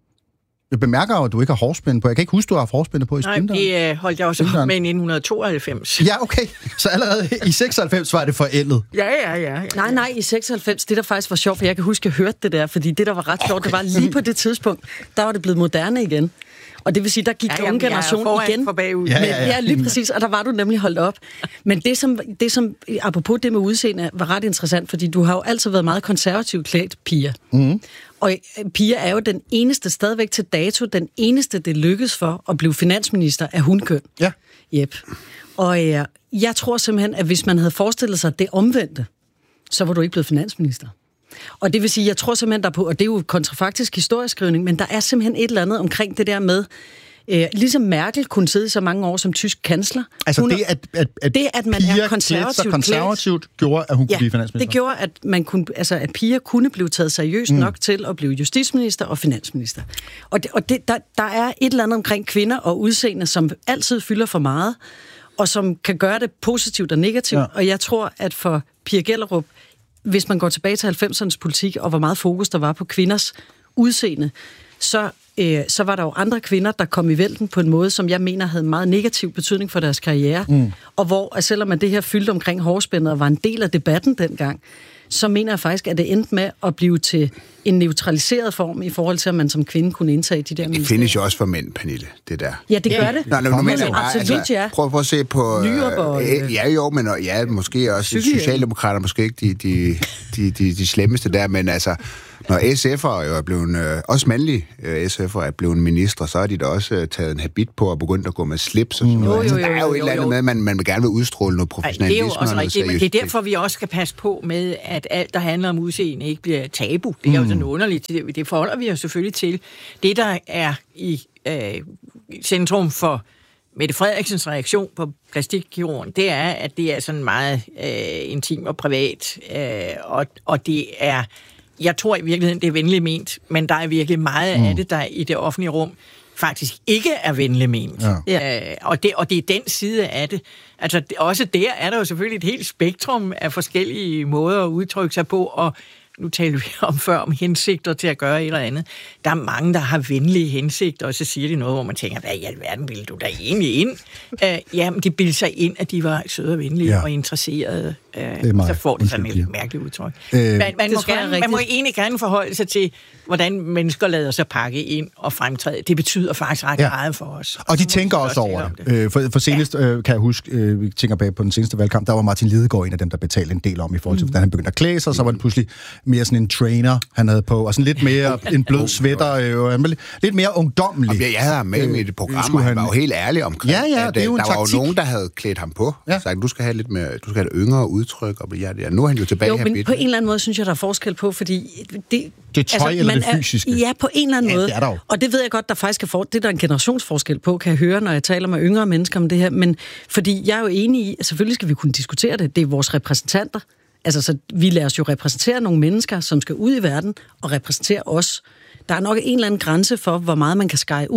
A: jeg bemærker jo, at du ikke har hårspænde på. Jeg kan ikke huske, du har haft hårspænde på i spinderen.
B: Nej, det øh, holdt jeg også op med i nitten tooghalvfems.
A: Ja, okay. Så allerede i seksoghalvfems var det forældet.
B: Ja, ja, ja, ja.
C: Nej, nej, i seksoghalvfems, det der faktisk var sjovt, for jeg kan huske, at jeg hørte det der, fordi det, der var ret sjovt, okay. Det var lige på det tidspunkt, der var det blevet moderne igen. Og det vil sige, der gik ja, unge generation igen.
B: For bagud.
C: Ja, ja, ja. ja, lige præcis, og der var du nemlig holdt op. Men det som, det som apropos det med udseende, var ret interessant, fordi du har jo altid været meget konservativt klædt, Pia. Mm. Og Pia er jo den eneste, stadigvæk til dato, den eneste, det lykkedes for at blive finansminister af hunkøn.
A: Ja.
C: Yep. Og øh, jeg tror simpelthen, at hvis man havde forestillet sig det omvendte, så var du ikke blevet finansminister. Og det vil sige, jeg tror simpelthen der på, og det er jo kontrafaktisk historieskrivning, men der er simpelthen et eller andet omkring det der med, øh, ligesom Merkel kunne sidde så mange år som tysk kansler.
A: Altså
C: hun,
A: det, at, at, at
C: det, at man er konservativt,
A: konservativt gjorde, at hun kunne
C: ja,
A: blive finansminister?
C: det gjorde, at, man kunne, altså, at piger kunne blive taget seriøst mm. nok til at blive justitsminister og finansminister. Og, det, og det, der, der er et eller andet omkring kvinder og udseende, som altid fylder for meget, og som kan gøre det positivt og negativt. Ja. Og jeg tror, at for Pia Gellerup, hvis man går tilbage til halvfemsernes politik, og hvor meget fokus der var på kvinders udseende, så, øh, så var der jo andre kvinder, der kom i vælten på en måde, som jeg mener havde meget negativ betydning for deres karriere. Mm. Og hvor, selvom at det her fyldte omkring hårspændet og var en del af debatten dengang, så mener jeg faktisk, at det endte med at blive til en neutraliseret form i forhold til, at man som kvinde kunne indtage de der ministerier.
E: Det findes jo også for mænd, Pernille, det der.
C: Ja, det gør det.
E: Nå, nu, nu mener jeg bare,
C: absolut,
E: altså,
C: ja.
E: prøv, prøv at se på...
C: Nyrup
E: øh, ja, jo, men ja, måske også socialdemokrater, måske ikke de, de, de, de, de slemmeste der, men altså, når S F'ere jo er blevet, øh, også mandlige øh, S F'ere er blevet ministre, så har de da også øh, taget en habit på og begyndt at gå med slips og sådan noget. Altså, der er jo et eller andet med, at man, man vil gerne vil udstråle noget professionalisme.
B: Det er jo også rigtigt, men det er derfor, vi også skal passe på med, at alt, der handler om udseende, ikke bliver tabu. Det er jo sådan underligt. Det, det forholder vi jo selvfølgelig til. Det, der er i øh, centrum for Mette Frederiksens reaktion på plastikkirurgen, det er, at det er sådan meget øh, intim og privat, øh, og, og det er... Jeg tror i virkeligheden, det er venligt ment, men der er virkelig meget mm. af det, der i det offentlige rum faktisk ikke er venligt ment. Ja. Øh, og, det, og det er den side af det. Altså det, også der er der jo selvfølgelig et helt spektrum af forskellige måder at udtrykke sig på, og nu taler vi om før om hensigter til at gøre et eller andet. Der er mange, der har venlige hensigter, og så siger de noget, hvor man tænker, hvad i alverden ville du da egentlig ind? Uh, jamen, de bildte sig ind, at de var søde og venlige ja. og interesserede. Uh, så får det sådan et mærkeligt udtryk. Øh, man, man, må gerne, man må egentlig gerne forholde sig til, hvordan mennesker lader sig pakke ind og fremtræde. Det betyder faktisk ret ja. meget for os.
A: Og de så tænker også over det. det. For, for senest ja. øh, kan jeg huske, øh, vi tænker bag på den seneste valgkamp, der var Martin Lidegaard en af dem, der betalte en del om i forhold til, mm. hvordan han begyndte at klæde sig, så var det pludselig mere sådan en trainer, han havde på, og sådan lidt mere en blød svætter, øh, lidt mere ungdommelig.
E: Jeg, jeg havde ham med øh, i det program, og han var jo helt ærlig omkring,
A: ja, ja,
E: at
A: det er jo
E: der
A: en
E: var
A: taktik.
E: jo nogen, der havde klædt ham på, og ja. sagt, du skal have lidt mere, du skal have et yngre udtryk, og ja, ja, nu er han jo tilbage
C: jo,
E: her.
C: Men på en eller anden måde synes jeg, der er forskel på, fordi det,
A: det tøj altså, eller det fysiske?
C: Er, ja, på en eller anden
A: ja,
C: måde.
A: Det er
C: og det ved jeg godt, der faktisk er for, det er der en generationsforskel på, kan jeg høre, når jeg taler med yngre mennesker om det her. Men fordi jeg er jo enig i, at selvfølgelig skal vi kunne diskutere det. Det er vores repræsentanter. Altså, så vi lader os jo repræsentere nogle mennesker, som skal ud i verden og repræsentere os. Der er nok en eller anden grænse for, hvor meget man kan skære ud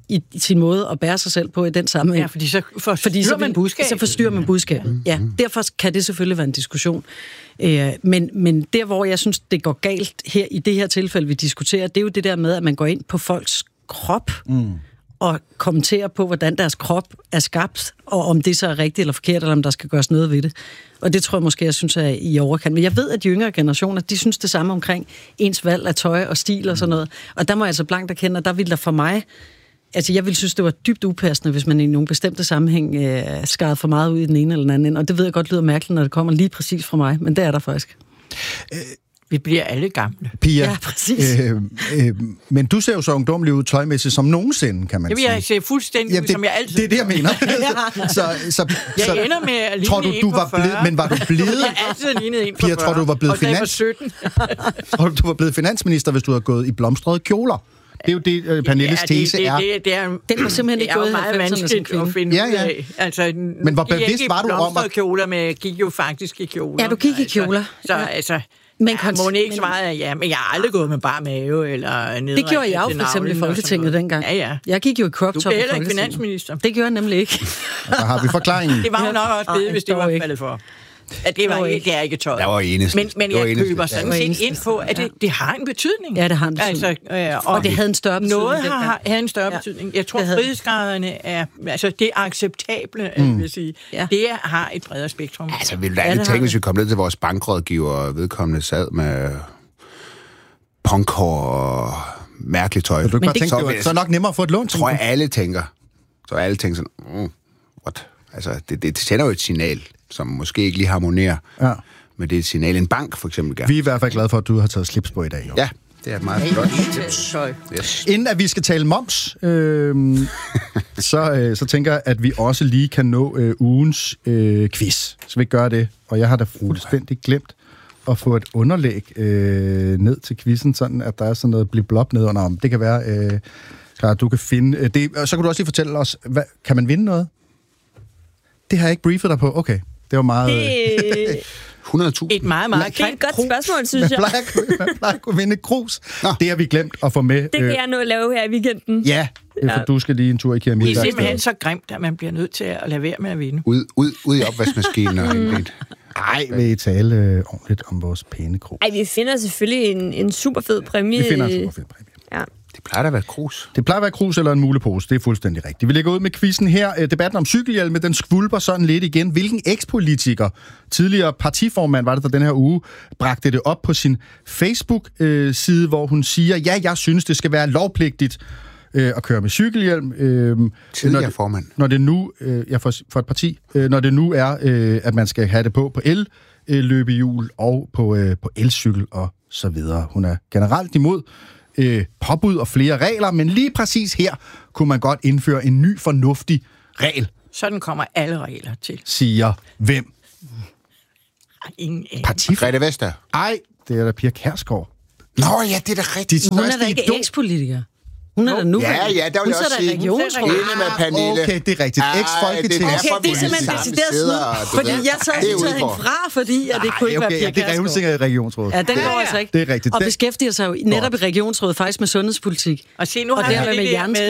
C: i, i sin måde at bære sig selv på i den sammenhæng.
B: Ja, fordi så forstyrrer
C: fordi så,
B: man budskabet.
C: Så forstyrrer man budskabet. Ja, derfor kan det selvfølgelig være en diskussion. Øh, men, men der, hvor jeg synes, det går galt her i det her tilfælde, vi diskuterer, det er jo det der med, at man går ind på folks krop mm. og kommenterer på, hvordan deres krop er skabt, og om det så er rigtigt eller forkert, eller om der skal gøres noget ved det. Og det tror jeg måske, jeg synes er i overkant. Men jeg ved, at de yngre generationer, de synes det samme omkring ens valg af tøj og stil og sådan noget. Og der må jeg altså blankt erkende, at der ville der for mig... Altså, jeg ville synes, det var dybt upassende, hvis man i nogle bestemte sammenhæng øh, skar for meget ud i den ene eller den anden. Og det ved jeg godt lyder mærkeligt, når det kommer lige præcis fra mig. Men det er der faktisk.
B: Øh, Vi bliver alle gamle.
A: Pia,
C: ja, præcis.
A: Øh, øh, men du ser jo så ungdomlig ud tøjmæssigt som nogensinde, kan man
B: sige.
A: sige.
B: Jeg ser fuldstændig
A: ja,
B: ud,
A: det,
B: som jeg altid...
A: Det er det, jeg mener. så, så,
B: jeg
A: så,
B: ender med at ligne
A: tror du, du var blevet, men var du blevet...
B: jeg har altid lignet en for
A: Pia, tror du, var blevet finans... tror du, du var blevet finansminister, hvis du havde gået i blomstrede kjoler? Det er jo det, uh, Pernilles
B: ja,
A: tese
B: det, det,
A: er.
B: Det, det er.
C: Den var simpelthen ikke
B: gået
C: i
B: meget vanskeligt at finde
A: ja, ja.
B: ud af. Altså,
A: men hvor bevidst var du om
B: at... kjoler, men jeg gik jo faktisk i kjoler.
C: Ja, du gik i kjoler.
B: Altså, så
C: ja.
B: altså...
C: Men
B: ja, Monique svarede, ja, men jeg har aldrig gået med bar mave eller ned.
C: Det gjorde jeg jo for eksempel i Folketinget dengang.
B: Ja, ja.
C: Jeg gik jo i crop top.
B: Du blev heller ikke finansminister.
C: Det gjorde jeg nemlig ikke.
A: Der har vi forklaringen.
B: Det var jo nok også blevet, hvis det var faldet for. At det, var, det er ikke tøjet.
E: Der var eneste.
B: Men, men jeg køber sådan set ind på, at det, det har en betydning.
C: Ja, det har en betydning.
B: Altså, øh, og,
C: og det havde en større betydning.
B: Noget har, har en større ja. betydning. Jeg tror, frihedsgraderne er... Altså, det er acceptable, mm. vil sige. Ja. Det har et bredere spektrum.
E: Altså, vil du aldrig tænke, hvis vi kom ned til vores bankrådgiver, og vedkommende sad med punkhår og mærkeligt tøj.
A: Men du bare tænke, så, det så er nok nemmere at få et lån.
E: Tror jeg, alle tænker. Så alle tænker sådan, mm, what? Altså, det, det sender jo et signal, som måske ikke lige harmonerer ja. med det signal. En bank, for eksempel, gerne.
A: Vi er i hvert fald glade for, at du har taget slips på i dag. Jo.
E: Ja, det er meget flot.
A: Yes. Inden at vi skal tale moms, øh, så, øh, så tænker jeg, at vi også lige kan nå øh, ugens øh, quiz. Så vi gør det. Og jeg har da fuldstændig glemt at få et underlæg øh, ned til quizzen, sådan at der er sådan noget blip-blop nedenunder. Det kan være, øh, klar, du kan finde... Øh, det, og så kan du også lige fortælle os, hvad, kan man vinde noget? Det har jeg ikke briefet dig på. Okay, det var meget...
G: Det...
E: hundrede tusind.
B: Et meget, meget
G: Det er et godt krus. Spørgsmål, synes jeg.
A: Man plejer, man plejer at kunne vinde et krus. Nå. Det har vi glemt at få med.
G: Det kan jeg nå at lave her i weekenden.
A: Ja, for ja. du skal lige en tur i Keramik.
B: Det er simpelthen så grimt, at man bliver nødt til at lade være med at vinde.
E: Ud, ud, ud i opvaskemaskinen og en
A: Ej, vil I tale øh, ordentligt om vores pæne krus?
G: Ej, vi finder selvfølgelig en, en super fed præmie.
A: Vi finder en super fed præmie.
G: Ja.
E: Det plejer at være krus.
A: Det plejer at være krus eller en mulepose, det er fuldstændig rigtigt. Vi lægger ud med quizzen her. Debatten om cykelhjelme, den skvulper sådan lidt igen. Hvilken ekspolitiker, tidligere partiformand, var det der den her uge, bragte det op på sin Facebook-side, hvor hun siger, ja, jeg synes, det skal være lovpligtigt øh, at køre med cykelhjelm. Øh,
E: tidligere
A: når
E: formand.
A: Når det nu, øh, ja, for, for et parti, øh, når det nu er, øh, at man skal have det på på el-løbehjul og på, øh, på elcykel og så videre. Hun er generelt imod Øh, påbud og flere regler, men lige præcis her kunne man godt indføre en ny fornuftig regel.
B: Sådan kommer alle regler til.
A: Siger hvem?
B: Ingen
E: Parti. Grete Vestager.
A: Ej, det er da Pia Kjærsgaard.
E: Nå ja, det er da rigtigt.
C: Hun er da ikke ekspolitiker. Hun er der nu.
E: Ja, ja, der vil jeg også sige.
C: Regionsråd.
E: Enig med Pernille.
A: Okay, det er rigtigt. Eks-folketing.
C: Okay, det er simpelthen decideret snyd. Fordi jeg tager hende fra, fordi at det kunne ikke være Pia Kjærsgaard.
A: Det er revnsinger i regionsrådet.
C: Ja, den går altså ikke.
A: Det er rigtigt.
C: Og beskæftiger sig jo netop i regionsrådet faktisk med sundhedspolitik.
B: Og se, nu har vi det der med,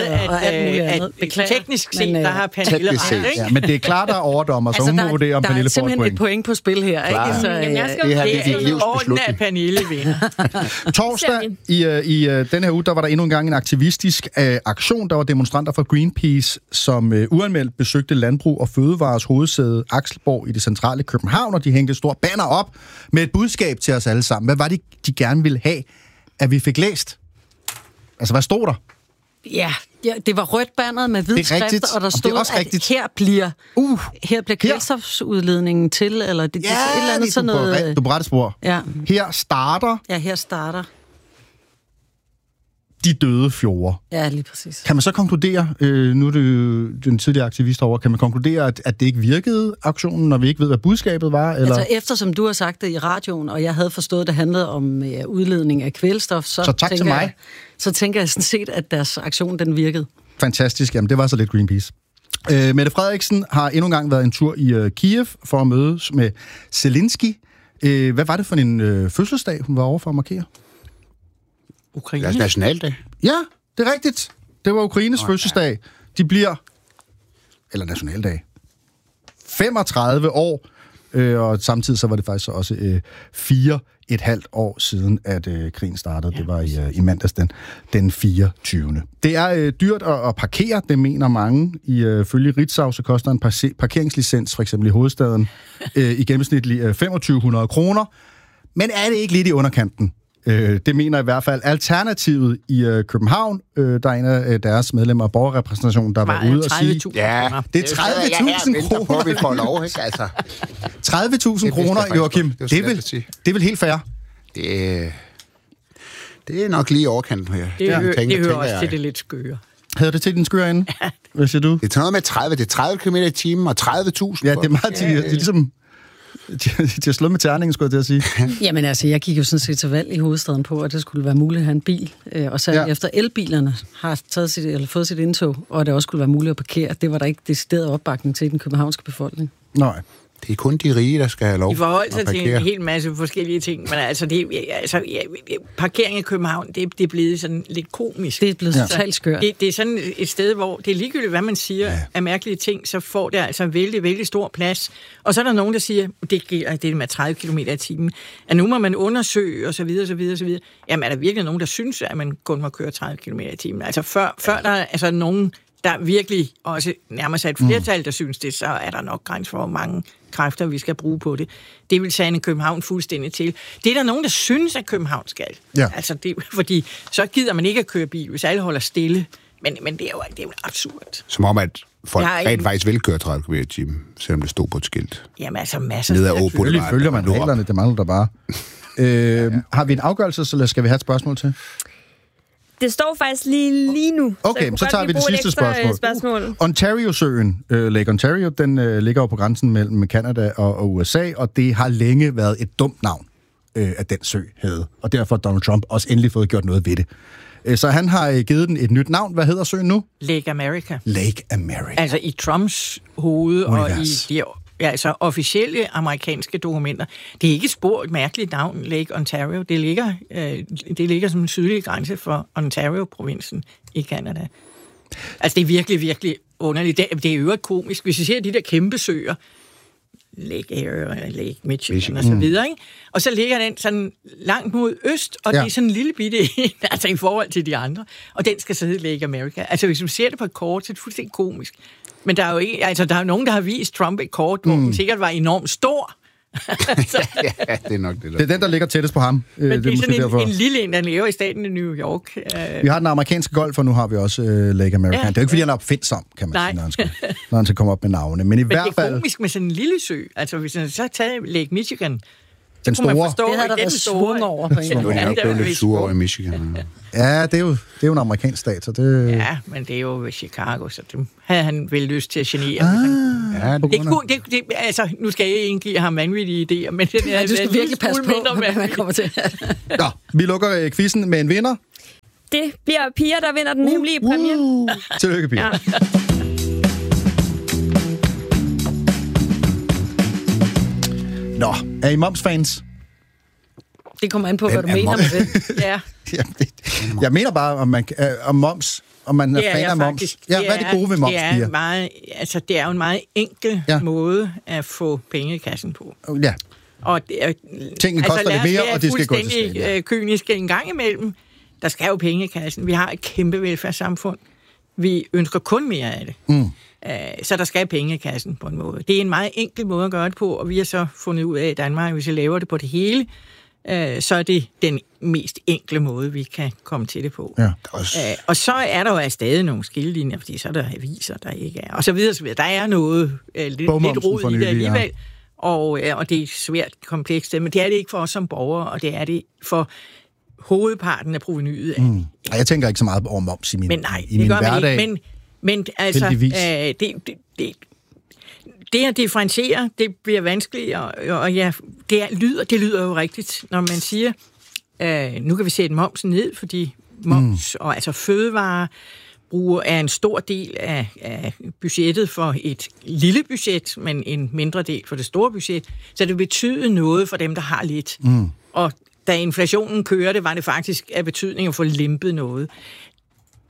B: at teknisk set, der har Pernille ret, ikke?
A: Ja, men det er klart, der er overdommer, så hun må vurdere, om Pernille får et point.
C: Der er simpelthen et point på spil her, ikke?
B: Jamen, jeg skal jo det er orden af Pernille vinder.
A: Torsdag i den her uge, der var der endnu en gang en aktivistisk aktion. Der var demonstranter fra Greenpeace, som øh, uanmeldt besøgte Landbrug og Fødevares hovedsæde Axelborg i det centrale København, og de hængte et stort banner op med et budskab til os alle sammen. Hvad var det, de gerne ville have, at vi fik læst? Altså, hvad stod der?
C: Ja, ja det var rødt banner med hvide skrifter, og der stod, at rigtigt. her bliver, uh, her bliver kvælstofsudledningen til, eller det,
A: ja,
C: det et eller andet sådan noget...
A: Du på rette spor.
C: Ja.
A: Her starter...
C: Ja, her starter...
A: de døde fjorde.
C: Ja, lige præcis.
A: Kan man så konkludere, øh, nu er det den tidligere aktivist over, kan man konkludere, at, at det ikke virkede, aktionen, når vi ikke ved, hvad budskabet var? Eller?
C: Altså, eftersom du har sagt det i radioen, og jeg havde forstået, at det handlede om ja, udledning af kvælstof, så,
A: så tak til mig.
C: Jeg, så tænker jeg sådan set, at deres aktion, den virkede.
A: Fantastisk. Jamen, det var så lidt Greenpeace. Øh, Mette Frederiksen har endnu en gang været en tur i øh, Kiev for at mødes med Zelensky. Øh, hvad var det for en øh, fødselsdag, hun var over for at markere?
B: Ukraine.
E: Deres nationaldag.
A: Ja, det er rigtigt. Det var Ukraines oh, fødselsdag. De bliver, eller nationaldag, femogtredive år, øh, og samtidig så var det faktisk også øh, fire et halvt år siden, at øh, krigen startede. Ja. Det var i, øh, i mandags den, den fireogtyvende. Det er øh, dyrt at, at parkere, det mener mange. I øh, følge Ritzau, så koster en parse- parkeringslicens, for eksempel i hovedstaden, øh, i gennemsnitlig øh, femogtyve hundrede kroner. Men er det ikke lidt i underkanten? Øh, det mener i hvert fald Alternativet i øh, København. Øh, der er en af øh, deres medlemmer af borgerrepræsentationen, der var ude og sige...
E: Ja,
A: det er tredive tusind kroner.
E: På, vi får lov, ikke? Altså,
A: tredive tusind kroner, Joachim. Det, det, vil, det er vel helt fair?
E: Det, det er nok lige overkanten her.
B: Det, hø-
E: tænker,
B: det hører også
E: jeg.
B: til det lidt skøre.
A: Havde det til din skøre inde? Hvad siger du?
E: Det er noget med tredive. Det er tredive kilometer i timen og tredive tusind.
A: Ja, det er meget... Ja, ja, ja. Det er ligesom... De har slået med terningen, skulle jeg til at sige.
C: Jamen altså, jeg gik jo sådan set til valg i hovedstaden på, at det skulle være muligt at have en bil. Og så ja. efter elbilerne har taget sit, eller fået sit indtog, og det også skulle være muligt at parkere, det var der ikke decideret opbakning til i den københavnske befolkning.
A: Nej.
E: Det er kun de rige, der skal have lov
B: I forhold til, til en hel masse forskellige ting, men altså, det, altså parkering i København, det, det er blevet sådan lidt komisk.
C: Det er blevet ja. totalt skørt.
B: Det, det er sådan et sted, hvor det er ligegyldigt, hvad man siger ja. af mærkelige ting, så får det altså en vældig, vældig stor plads. Og så er der nogen, der siger, det gælder det med tredive kilometer i timen, at nu må man undersøge, og så videre, så videre, så videre. Jamen, er der virkelig nogen, der synes, at man kun må køre tredive kilometer i timen? Altså, før, før der er altså nogen, der virkelig også nærmer sig et flertal, der synes det, så er der nok grænser for, hvor mange kræfter vi skal bruge på det. Det vil sande København fuldstændig til. Det er der nogen, der synes, at København skal.
A: Ja.
B: Altså, det, fordi så gider man ikke at køre bil, hvis alle holder stille. Men, men det er jo, det er jo absurd.
E: Som om, at folk rent
B: en...
E: faktisk vil køre tredive kilometer i timen, selvom det stod på et skilt.
B: Jamen altså, masser
E: af
B: af
A: Selvfølgelig følger man reglerne, det mangler der bare. øh, ja. Har vi en afgørelse, så skal vi have et spørgsmål til?
G: Det står faktisk lige, lige nu.
A: Okay, så, så tager vi det sidste spørgsmål.
G: spørgsmål.
A: Ontario-søen, øh, Lake Ontario, den øh, ligger jo på grænsen mellem Canada og, og U S A, og det har længe været et dumt navn, øh, at den sø havde. Og derfor har Donald Trump også endelig fået gjort noget ved det. Øh, så han har øh, givet den et nyt navn. Hvad hedder søen nu?
B: Lake America.
A: Lake America.
B: Altså i Trumps hoved
A: Univers.
B: og i de ja, altså officielle amerikanske dokumenter. Det er ikke et spor et mærkeligt navn, Lake Ontario. Det ligger, øh, det ligger som en sydlig grænse for Ontario-provinsen i Canada. Altså, det er virkelig, virkelig underligt. Det, det er jo øvrigt komisk. Hvis vi ser de der kæmpe søer, Lake Erie, Lake Michigan, Michigan og så videre, ikke? Og så ligger den sådan langt mod øst, og ja. det er sådan en lille bitte, altså i forhold til de andre, og den skal så hedde Lake America. Altså, hvis man ser det på et kort, så er det fuldstændig komisk. Men der er jo ikke, altså der er jo nogen, der har vist Trump et kort, hvor mm. den sikkert var enormt stor.
E: så, ja, det er nok det. Der.
A: Det er den, der ligger tættest på ham.
B: Men det, det er sådan en,
A: derfor.
B: en lille en, der lever i staten i New York.
A: Vi har den amerikanske golf, og nu har vi også uh, Lake America. Ja. Det er jo ikke, fordi han er opfindsom, kan man
B: Nej.
A: sige, når han, skal, når han skal komme op med navne. Men i
B: Men
A: hvert fald...
B: det er komisk med sådan en lille sø. Altså, hvis man så tager Lake Michigan,
A: den store.
B: Forstå,
C: det havde der været svung over på en
E: måde. Nu er de nok blevet lidt sure over i Michigan.
A: Ja, det er, jo, det er jo en amerikansk stat, så det...
B: Ja, men det er jo ved Chicago, så det havde han vel lyst til at genere.
A: Ah,
E: ja,
B: det, det, det, det, altså, nu skal jeg ikke give ham vanvittige idéer, men det
C: ja, du skal virkelig passe på, hvad man kommer til.
A: Nå, vi lukker uh, quizzen med en vinder.
G: Det bliver Pia, der vinder den hemmelige uh, præmie.
A: Uh, tillykke, Pia. Ja. Nå, er I Moms-fans?
C: Det kommer an på, hvad du mener moms? med det.
B: Ja.
A: ja det, jeg mener bare, om, man, øh, om moms, om man er fan af moms. Ja, hvad er det gode ved moms,
B: det er, meget, altså, det er jo en meget enkel ja. måde at få penge i kassen på.
A: Ja.
B: Og det er,
A: tingene
B: altså,
A: koster lidt mere, og det skal gå til staten.
B: Ja. Øh, kyniske en gang imellem. Der skal jo penge i kassen. Vi har et kæmpe velfærdssamfund. Vi ønsker kun mere af det.
A: Mm.
B: Så der skal penge i kassen på en måde. Det er en meget enkel måde at gøre det på, og vi har så fundet ud af i Danmark, hvis vi laver det på det hele, så er det den mest enkle måde, vi kan komme til det på.
A: Ja,
B: også. Og så er der jo stadig nogle skillelinjer, fordi så er der aviser, der ikke er. Og så videre, så videre. Der er noget lidt, lidt rod i det alligevel. Ja. Og, og det er svært komplekst, men det er det ikke for os som borgere, og det er det for hovedparten af provenyet.
A: Mm. Jeg tænker ikke så meget over moms i min,
B: men nej,
A: i min
B: det
A: hverdag.
B: Men, men altså, øh, det, det, det, det at differentiere, det bliver vanskeligt, og, og ja, det, er, lyder, det lyder jo rigtigt, når man siger, øh, nu kan vi sætte momsen ned, fordi moms, mm. og altså fødevarer, bruger er en stor del af, af budgettet for et lille budget, men en mindre del for det store budget, så det betyder noget for dem, der har lidt.
A: Mm.
B: Og da inflationen kørte, var det faktisk af betydning at få limpet noget.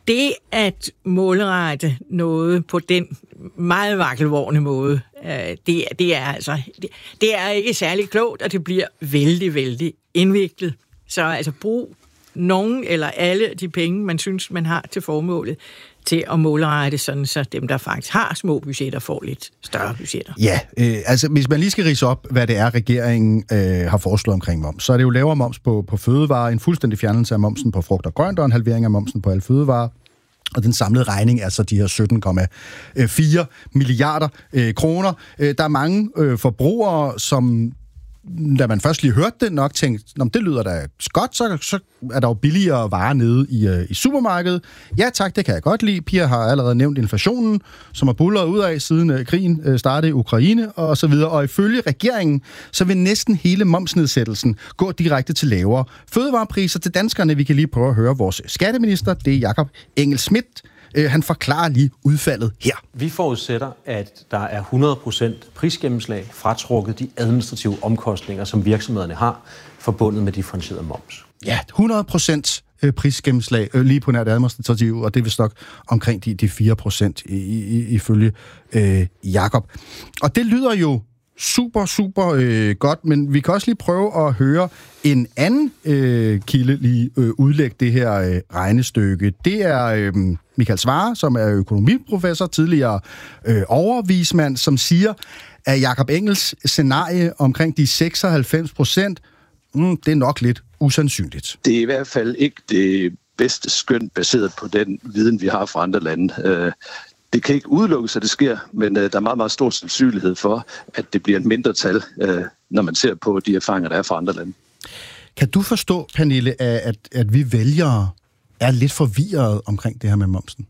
B: det at målrette noget på den meget vakkelvorne måde, det, det er altså det, det er ikke særlig klogt, og det bliver vældig, vældig indviklet. Så altså brug nogen eller alle de penge, man synes, man har til formålet, til at målrette sådan, så dem, der faktisk har små budgetter, får lidt større budgetter.
A: Ja, øh, altså hvis man lige skal ridse op, hvad det er, regeringen øh, har foreslået omkring moms, så er det jo lavere moms på, på fødevarer, en fuldstændig fjernelse af momsen på frugt og grønt, og en halvering af momsen på alle fødevarer. Og den samlede regning er så de her sytten komma fire milliarder øh, kroner. Øh, der er mange øh, forbrugere, som da man først lige hørte det, nok tænkte, det lyder da godt, så, så er der jo billigere varer nede i, uh, i supermarkedet. Ja tak, det kan jeg godt lide. Pia har allerede nævnt inflationen, som er buldret ud af siden uh, krigen uh, startede i Ukraine og så videre. Og ifølge regeringen, så vil næsten hele momsnedsættelsen gå direkte til lavere fødevarepriser til danskerne. Vi kan lige prøve at høre vores skatteminister, det er Jakob Engel-Schmidt. Han forklarer lige udfaldet her.
J: Vi forudsætter, at der er hundrede procent prisgennemslag fratrukket de administrative omkostninger, som virksomhederne har forbundet med differentieret moms.
A: Ja, hundrede procent prisgennemslag lige på nær det administrative, og det er vist nok omkring de, de fire procent ifølge øh, Jakob. Og det lyder jo super, super øh, godt, men vi kan også lige prøve at høre en anden øh, kilde lige øh, udlægge det her øh, regnestykke. Det er øh, Michael Svarer, som er økonomiprofessor, tidligere øh, overvismand, som siger, at Jakob Engels scenarie omkring de seksoghalvfems procent, mm, det er nok lidt usandsynligt.
K: Det er i hvert fald ikke det bedste skøn baseret på den viden, vi har fra andre lande. Øh, Det kan ikke udelukkes, at det sker, men øh, der er meget, meget stor sandsynlighed for, at det bliver et mindre tal, øh, når man ser på de erfaringer, der er fra andre lande.
A: Kan du forstå, Pernille, at, at vi vælgere er lidt forvirret omkring det her med momsen?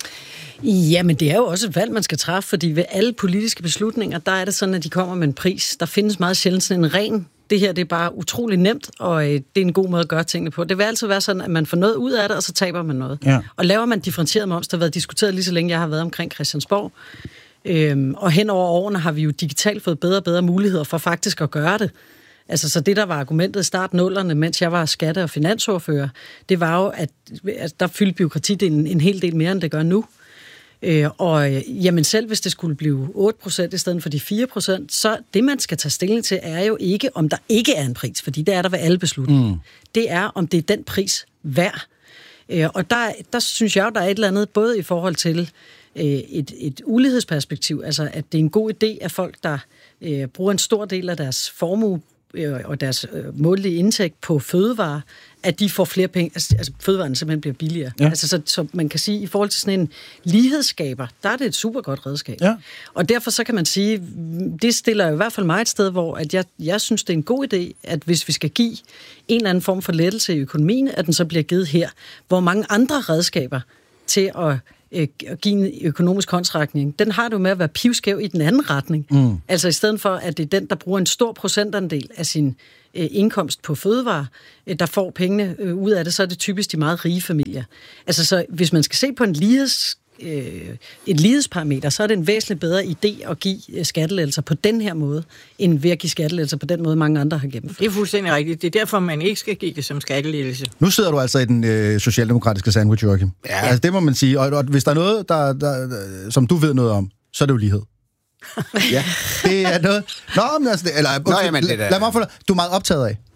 C: Jamen, det er jo også et valg, man skal træffe, fordi ved alle politiske beslutninger, der er det sådan, at de kommer med en pris. Der findes meget sjældent sådan en ren. Det her, det er bare utrolig nemt, og øh, det er en god måde at gøre tingene på. Det vil altid være sådan, at man får noget ud af det, og så taber man noget. Ja. Og laver man differentieret moms, der har været diskuteret lige så længe, jeg har været omkring Christiansborg. Øhm, og hen over årene har vi jo digitalt fået bedre og bedre muligheder for faktisk at gøre det. Altså, så det, der var argumentet i starten nullerne, mens jeg var skatte- og finansordfører, det var jo, at, at der fyldte bureaukratidelen en hel del mere, end det gør nu. Øh, og jamen selv hvis det skulle blive otte procent i stedet for de fire procent, så det, man skal tage stilling til, er jo ikke, om der ikke er en pris, fordi det er der ved alle beslutninger. Mm. Det er, om det er den pris værd. Øh, og der, der synes jeg jo, der er et eller andet, både i forhold til øh, et, et ulighedsperspektiv, altså at det er en god idé, at folk, der øh, bruger en stor del af deres formue og deres øh, månedlige indtægt på fødevarer, at de får flere penge, altså fødevarene simpelthen bliver billigere. Ja. Altså, så, så man kan sige, i forhold til sådan en lighedsskaber, der er det et super godt redskab. Ja. Og derfor så kan man sige, det stiller jo i hvert fald mig et sted, hvor at jeg, jeg synes, det er en god idé, at hvis vi skal give en eller anden form for lettelse i økonomien, at den så bliver givet her, hvor mange andre redskaber til at at give en økonomisk håndsrækning, den har du med at være pivskæv i den anden retning. Mm. Altså i stedet for, at det er den, der bruger en stor procentandel af sin øh, indkomst på fødevarer, øh, der får pengene øh, ud af det, så er det typisk de meget rige familier. Altså så hvis man skal se på en ligheds, øh, et lighedsparameter, så er det en væsentligt bedre idé at give øh, skattelettelser på den her måde, end ved at give skattelettelser på den måde, mange andre har gennemført.
B: Det er fuldstændig rigtigt. Det er derfor, man ikke skal give det som skattelettelse.
A: Nu sidder du altså i den øh, socialdemokratiske sandwich, Joachim. Ja. Altså, det må man sige. Og, og hvis der er noget, der, der, der, som du ved noget om, så er det jo lighed. Ja, det er noget... Nå, men altså... Det, eller, Nå, jamen, det der... Lad mig få dig. Du er meget optaget af.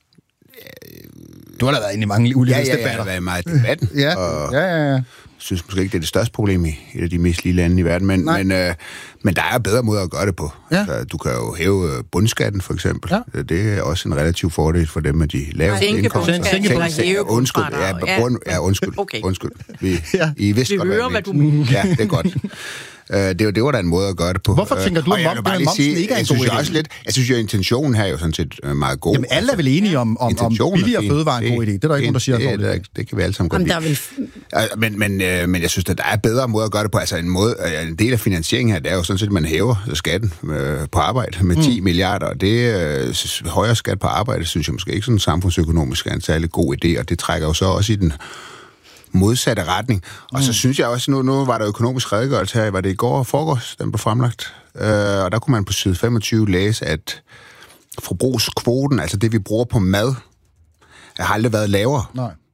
A: Du har da været inde i mange ulighedsdebatter.
E: Ja, ja, jeg har været meget i debatten.
A: Ja,
E: og...
A: ja, ja, ja.
E: Jeg synes måske ikke, det er det største problem i et af de mest lige lande i verden, men, men, øh, men der er bedre måder at gøre det på. Ja. Altså, du kan jo hæve bundskatten, for eksempel. Ja. Det er også en relativ fordel for dem med de laveste indkomster.
B: Sænke bundskatten.
E: Undskyld, ja, bund, ja, undskyld. Okay. undskyld. Vi, ja. I vidste
B: Vi
E: godt,
B: hører, hvad du mener.
E: Ja, det er godt. Uh, det, det var da en måde at gøre det på.
A: Hvorfor tænker du, at
E: mom, momsen
A: sige, ikke er en god idé?
E: Også lidt, jeg synes jo, at intentionen her er jo sådan set meget god.
A: Jamen, alle er vel enige om, om, om billigere fødevare en god idé. Det er der ikke nogen, der siger.
E: Det, det, det, det kan vi alle sammen godt lide. Vil... Men, men, øh, men jeg synes, at der er bedre måder at gøre det på. Altså en, måde, en del af finansieringen her, det er jo sådan set, at man hæver skatten øh, på arbejde med ti mm. milliarder. Og det øh, højere skat på arbejde, synes jeg måske ikke sådan samfundsøkonomisk er en særlig god idé. Og det trækker jo så også i den modsatte retning. Og mm. så synes jeg også, nu, nu var der økonomisk redegørelse her, var det i går og forgårs, den blev fremlagt. Øh, og der kunne man på side femogtyve læse, at forbrugskvoten, altså det vi bruger på mad, har aldrig været lavere.
A: Nej.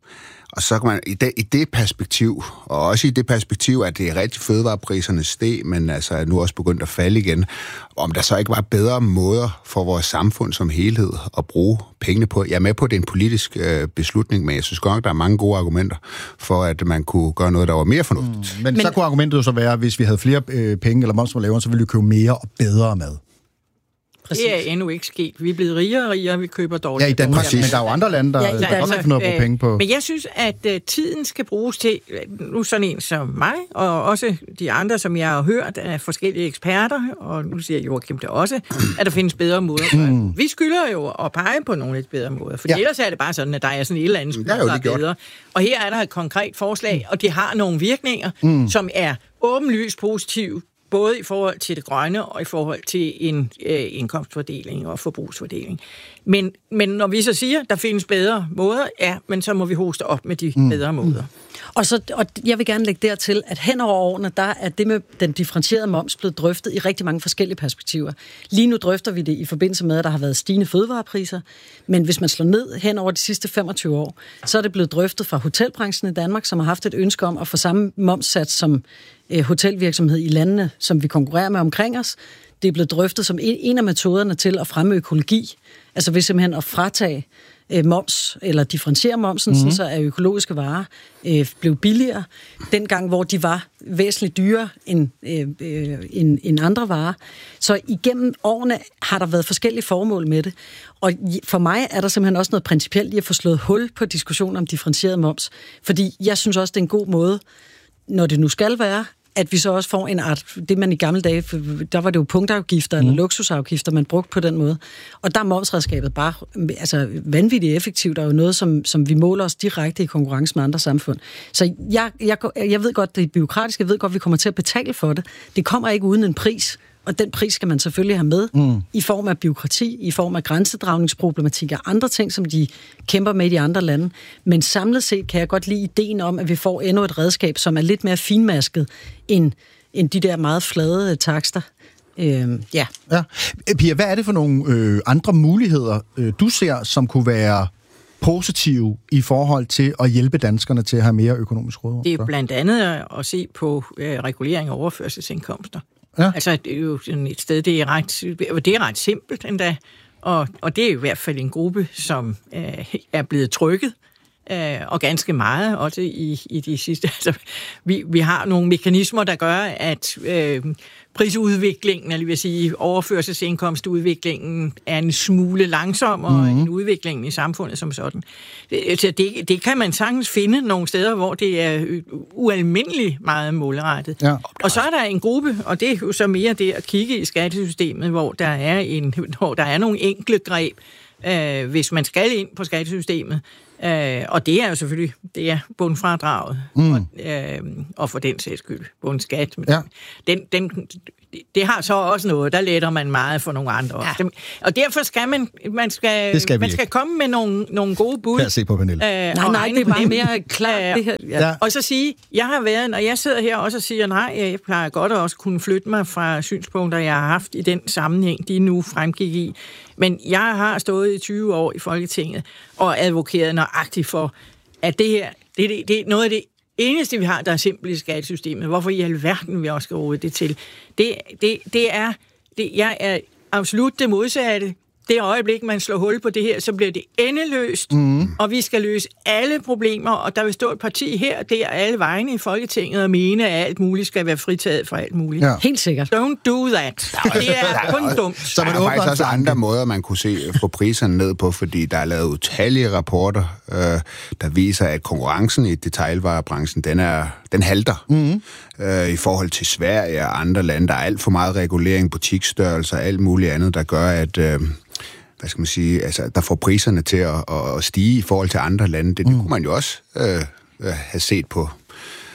E: Og så kan man i det, i det perspektiv, og også i det perspektiv, at det er rigtig fødevarepriserne steg, men altså er nu også begyndt at falde igen, om der så ikke var bedre måder for vores samfund som helhed at bruge pengene på. Jeg er med på, at det er en politisk øh, beslutning, men jeg synes godt, der er mange gode argumenter for, at man kunne gøre noget, der var mere fornuftigt.
A: Mm, men, men så kunne argumentet jo så være, at hvis vi havde flere øh, penge eller moms på lavere, så ville vi købe mere og bedre mad.
B: Præcis. Det er endnu ikke sket. Vi er blevet rigere og rigere, vi køber dårligt.
A: Ja, i Danmark, men der er jo andre lande, der, ja, der altså, godt finde noget på penge på.
B: Men jeg synes, at uh, tiden skal bruges til, nu sådan en som mig, og også de andre, som jeg har hørt af forskellige eksperter, og nu siger Joachim det også, at der findes bedre måder. Mm. Vi skylder jo at pege på nogle lidt bedre måder, for ja. ellers er det bare sådan, at der er sådan et eller andet skylder, der er bedre. Og her er der et konkret forslag, og det har nogle virkninger, mm. som er åbenlyst positive, både i forhold til det grønne og i forhold til en øh, indkomstfordeling og forbrugsfordeling. Men, men når vi så siger, der findes bedre måder, ja, men så må vi hoste op med de mm. bedre måder.
C: Og, så, og jeg vil gerne lægge dertil, at hen over årene, der er det med den differentierede moms blevet drøftet i rigtig mange forskellige perspektiver. Lige nu drøfter vi det i forbindelse med, at der har været stigende fødevarepriser, men hvis man slår ned hen over de sidste femogtyve år, så er det blevet drøftet fra hotelbranchen i Danmark, som har haft et ønske om at få samme momssats som øh, hotelvirksomhed i landene, som vi konkurrerer med omkring os. Det er blevet drøftet som en, en af metoderne til at fremme økologi, altså ved simpelthen at fratage moms, eller differentiere momsen, mm-hmm. så at økologiske varer øh, blev billigere, dengang hvor de var væsentligt dyrere end, øh, øh, end, end andre varer. Så igennem årene har der været forskellige formål med det. Og for mig er der simpelthen også noget principielt i at få slået hul på diskussionen om differentieret moms. Fordi jeg synes også, det er en god måde, når det nu skal være, at vi så også får en art, det man i gamle dage, der var det jo punktafgifter mm. eller luksusafgifter, man brugte på den måde. Og der er momsredskabet bare altså, vanvittigt effektivt, og jo noget, som, som vi måler os direkte i konkurrence med andre samfund. Så jeg, jeg, jeg ved godt, det er bureaukratisk, jeg ved godt, vi kommer til at betale for det. Det kommer ikke uden en pris, og den pris skal man selvfølgelig have med mm. i form af bureaukrati, i form af grænsedragningsproblematik og andre ting, som de kæmper med i de andre lande. Men samlet set kan jeg godt lide ideen om, at vi får endnu et redskab, som er lidt mere finmasket end, end de der meget flade takster. Øhm, ja.
A: ja. Pia, hvad er det for nogle øh, andre muligheder, øh, du ser, som kunne være positive i forhold til at hjælpe danskerne til at have mere økonomisk råderum?
B: Det er blandt andet at se på øh, regulering af overførselsindkomster. Ja. Altså, det er jo sådan et sted, det er ret, det er ret simpelt endda, og, og det er i hvert fald en gruppe, som øh, er blevet trykket, øh, og ganske meget, også i, i de sidste. Altså, vi, vi har nogle mekanismer, der gør, at øh, prisudviklingen, eller vil sige overførselsindkomstudviklingen, er en smule langsommere mm-hmm. end udviklingen i samfundet som sådan. Det, det, det kan man sagtens finde nogle steder, hvor det er ualmindeligt meget målrettet. Ja. Og så er der en gruppe, og det er jo så mere det at kigge i skattesystemet, hvor der er, en, hvor der er nogle enkle greb, øh, hvis man skal ind på skattesystemet. Øh, og det er jo selvfølgelig, det er bundfradraget, mm. og, øh, og for den sags skyld, bundskat. Ja. Den, den, det har så også noget, der letter man meget for nogle andre. Ja. Og derfor skal man, man skal, skal man skal komme med nogle, nogle gode bud.
A: Kan jeg se på Pernille?
C: Øh, nej, nej, det er bare mere klart. Det her.
B: Ja. Og så sige, jeg har været, når jeg sidder her også og siger, nej, jeg plejer godt at også kunne flytte mig fra synspunkter, jeg har haft i den sammenhæng, de nu fremgik i. Men jeg har stået i tyve år i Folketinget og advokeret nøjagtigt for, at det her, det, det, det er noget af det eneste, vi har, der er simpelt i skattesystemet. Hvorfor i alverden vi også skal råde det til? Det, det, det er, det, jeg er absolut det modsatte. Det øjeblik, man slår hul på det her, så bliver det endeløst, mm. og vi skal løse alle problemer, og der vil stå et parti her, der alle vegne i Folketinget, og mene, at alt muligt skal være fritaget fra alt muligt. Ja.
C: Helt sikkert.
B: Don't do that. Det er kun dumt.
E: Så der er faktisk også andre måder, man kunne se få priserne ned på, fordi der er lavet utallige rapporter, øh, der viser, at konkurrencen i detailvarebranchen, den, er, den halter. Mm. Øh, i forhold til Sverige og andre lande. Der er alt for meget regulering, butiksstørrelser og alt muligt andet, der gør, at øh, hvad skal man sige, altså, der får priserne til at, at stige i forhold til andre lande. Det, det kunne man jo også øh, have set på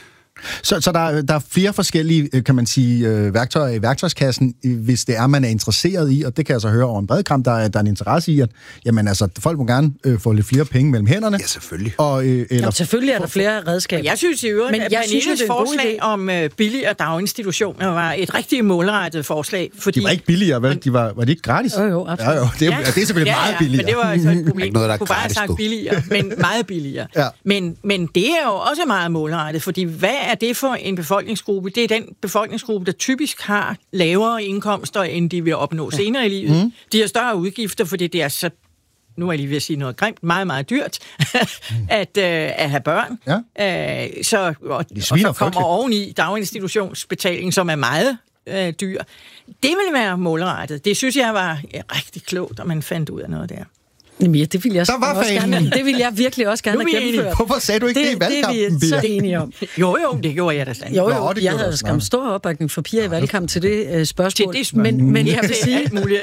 A: Så, så der, der er flere forskellige, kan man sige, værktøjer i værktøjskassen, hvis det er, man er interesseret i, og det kan jeg så høre over en bred kamp, der er, der er en interesse i, at jamen, altså, folk må gerne øh, få lidt flere penge mellem hænderne.
E: Ja, selvfølgelig.
A: Og, øh, eller...
C: Jamen, selvfølgelig er der flere redskaber.
B: Jeg synes i øvrigt,
C: Men
B: at
C: jeg synes,
B: Pernilles
C: det er en god
B: forslag
C: idé.
B: om øh, billigere daginstitutioner var et rigtig målrettet forslag. Fordi...
A: De var ikke billigere, vel? De var, var de ikke gratis?
C: Jo, jo, absolut.
A: Ja, jo. Det, er, ja. det er selvfølgelig
B: ja,
A: meget
B: ja,
A: billigere.
B: men det var altså et problem.
E: Noget, der er
B: kunne bare have
E: gratis,
B: sagt
E: du.
B: billigere, men meget billigere.
A: Ja.
B: Men, men det er jo også meget målrettet, fordi hvad er det for en befolkningsgruppe? Det er den befolkningsgruppe, der typisk har lavere indkomster, end de vil opnå senere i livet. Mm. De har større udgifter, fordi det er så, nu er jeg lige ved at sige noget grimt, meget, meget dyrt at, øh, at have børn. Ja. Øh, så, og, og så kommer frygteligt. Oveni daginstitutionsbetaling, som er meget øh, dyr. Det vil være målrettet. Det synes jeg var ja, rigtig klogt, at man fandt ud af noget der.
C: Jamen ja, det vil jeg
A: Der var
C: også
A: fanen.
C: gerne. Det vil jeg virkelig også gerne
B: Nu er vi
C: have gennemført.
A: Hvorfor sagde du ikke det, det i valgkampen,
C: Det er vi så enige om.
B: Jo, jo, det gjorde jeg da sandt.
C: Jo,
A: Nå,
C: jo,
A: det
C: jeg
A: gjorde
C: havde
A: du.
C: skam stor opbakning for piger i valgkampen til det uh, spørgsmål.
B: Til det spørgsmål.
C: Men, men jeg vil
B: Det er
C: sige,
B: alt muligt.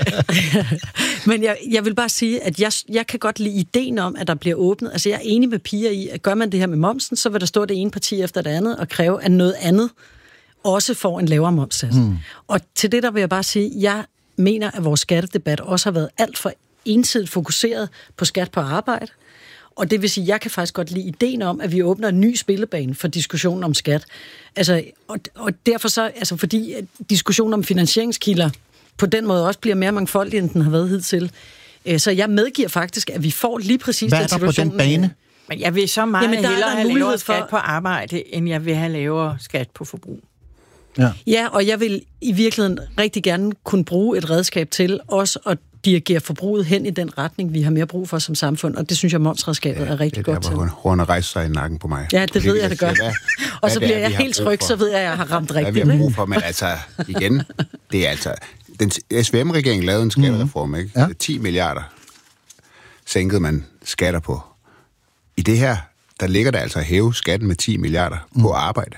C: men jeg, jeg vil bare sige, at jeg, jeg kan godt lide ideen om, at der bliver åbnet. Altså, jeg er enig med piger i, at gør man det her med momsen, så vil der stå det ene parti efter det andet og kræve, at noget andet også får en lavere momssats. Mm. Og til det der vil jeg bare sige, jeg mener, at vores skattedebat også har været alt for ensidigt fokuseret på skat på arbejde. Og det vil sige, at jeg kan faktisk godt lide ideen om, at vi åbner en ny spillebane for diskussionen om skat. Altså, og, og derfor så, altså fordi diskussionen om finansieringskilder på den måde også bliver mere mangfoldig, end den har været hidtil. Så jeg medgiver faktisk, at vi får lige præcis
A: Hvad
C: den
A: er der
C: situation.
A: på den bane?
B: Men jeg vil så meget
C: Jamen, der er
B: hellere
C: der
B: have
C: mulighed
B: lavere
C: for-
B: skat på arbejde, end jeg vil have lavere skat på forbrug.
A: Ja.
C: Ja, og jeg vil i virkeligheden rigtig gerne kunne bruge et redskab til også at dirigere forbruget hen i den retning, vi har mere brug for som samfund, og det synes jeg, momsredskabet ja, er rigtig
E: det er
C: godt
E: der,
C: til.
E: hvor hun rejser sig i nakken på mig.
C: Ja, det ved jeg, det gør.
E: Hvad,
C: Og så
E: hvad
C: bliver
E: er,
C: jeg
E: vi har
C: helt
E: brug
C: tryg,
E: for?
C: så ved jeg, at jeg har ramt
E: Hvad
C: rigtigt.
E: vi har brug for, men altså, igen, det er altså... Den S V M-regeringen lavede en skattereform, ikke?
A: Ja.
E: ti milliarder sænkede man skatter på. I det her, der ligger der altså at hæve skatten med ti milliarder mm. på arbejde.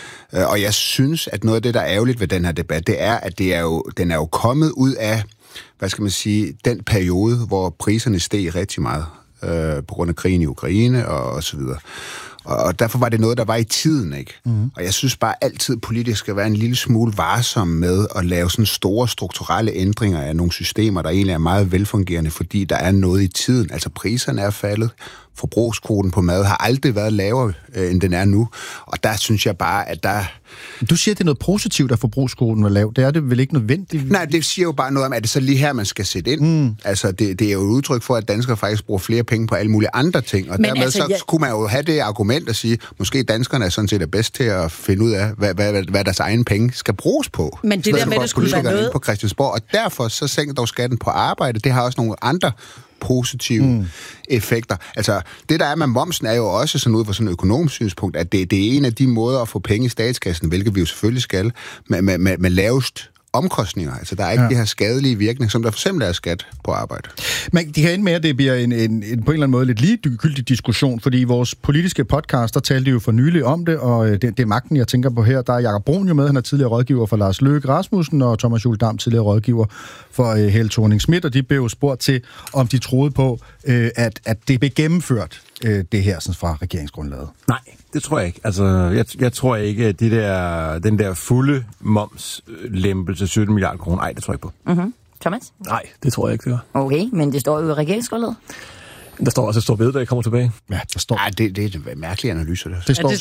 E: Og jeg synes, at noget af det, der er ærgerligt ved den her debat, det er, at det er jo, den er jo kommet ud af, hvad skal man sige, den periode, hvor priserne steg rigtig meget øh, på grund af krigen i Ukraine og, og så videre. Og derfor var det noget, der var i tiden, ikke? Mm. Og jeg synes bare altid, politisk skal være en lille smule varsom med at lave sådan store strukturelle ændringer af nogle systemer, der egentlig er meget velfungerende, fordi der er noget i tiden. Altså priserne er faldet, forbrugskvoten på mad har aldrig været lavere, øh, end den er nu. Og der synes jeg bare, at der...
A: Du siger, at det er noget positivt, at forbrugskvoten var lav. Det er det vel ikke nødvendigt?
E: Nej, det siger jo bare noget om, at det så lige her, man skal sætte ind. Mm. Altså, det, det er jo et udtryk for, at danskere faktisk bruger flere penge på alle mulige andre ting. Og
C: Men
E: dermed
C: altså,
E: så
C: jeg...
E: kunne man jo have det argument at sige, måske danskerne er sådan set er bedst til at finde ud af, hvad, hvad, hvad deres egen penge skal bruges på.
C: Men det der med, at det skulle være noget...
E: på Christiansborg, og derfor så sænker dog skatten på arbejde. Det har også nogle andre positive mm. effekter. Altså, det der er med momsen er jo også sådan ud fra sådan et økonomisk synspunkt, at det, det er en af de måder at få penge i statskassen, hvilket vi jo selvfølgelig skal, med, med, med, med lavest omkostninger. Altså, der er ikke ja. det her skadelige virkning, som der for eksempel er skat på arbejde.
A: Men det kan ende med, at det bliver en, en, en på en eller anden måde lidt ligegyldig diskussion, fordi vores politiske podcaster talte jo for nylig om det, og det, det er magten, jeg tænker på her. Der er Jakob Brun jo med, han er tidligere rådgiver for Lars Løkke Rasmussen, og Thomas Juhl Dam, tidligere rådgiver for uh, Helle Thorning-Schmidt, og de blev jo spurgt til, om de troede på, uh, at, at det blev gennemført, uh, det her sådan fra regeringsgrundlaget.
L: Nej, det tror jeg ikke. Altså, jeg, jeg tror ikke, at de der, den der fulde momslempelse sytten milliarder kroner, nej, det tror jeg ikke på.
M: Mm-hmm. Thomas?
L: Nej, det tror jeg ikke, det var.
M: Okay, men det står jo i regeringsgrundlaget.
L: Der står også, at stor bededag kommer tilbage.
A: Ja, der står...
E: Ej, det, det er en mærkelig analyse. Det,
A: det står,
C: Ja, det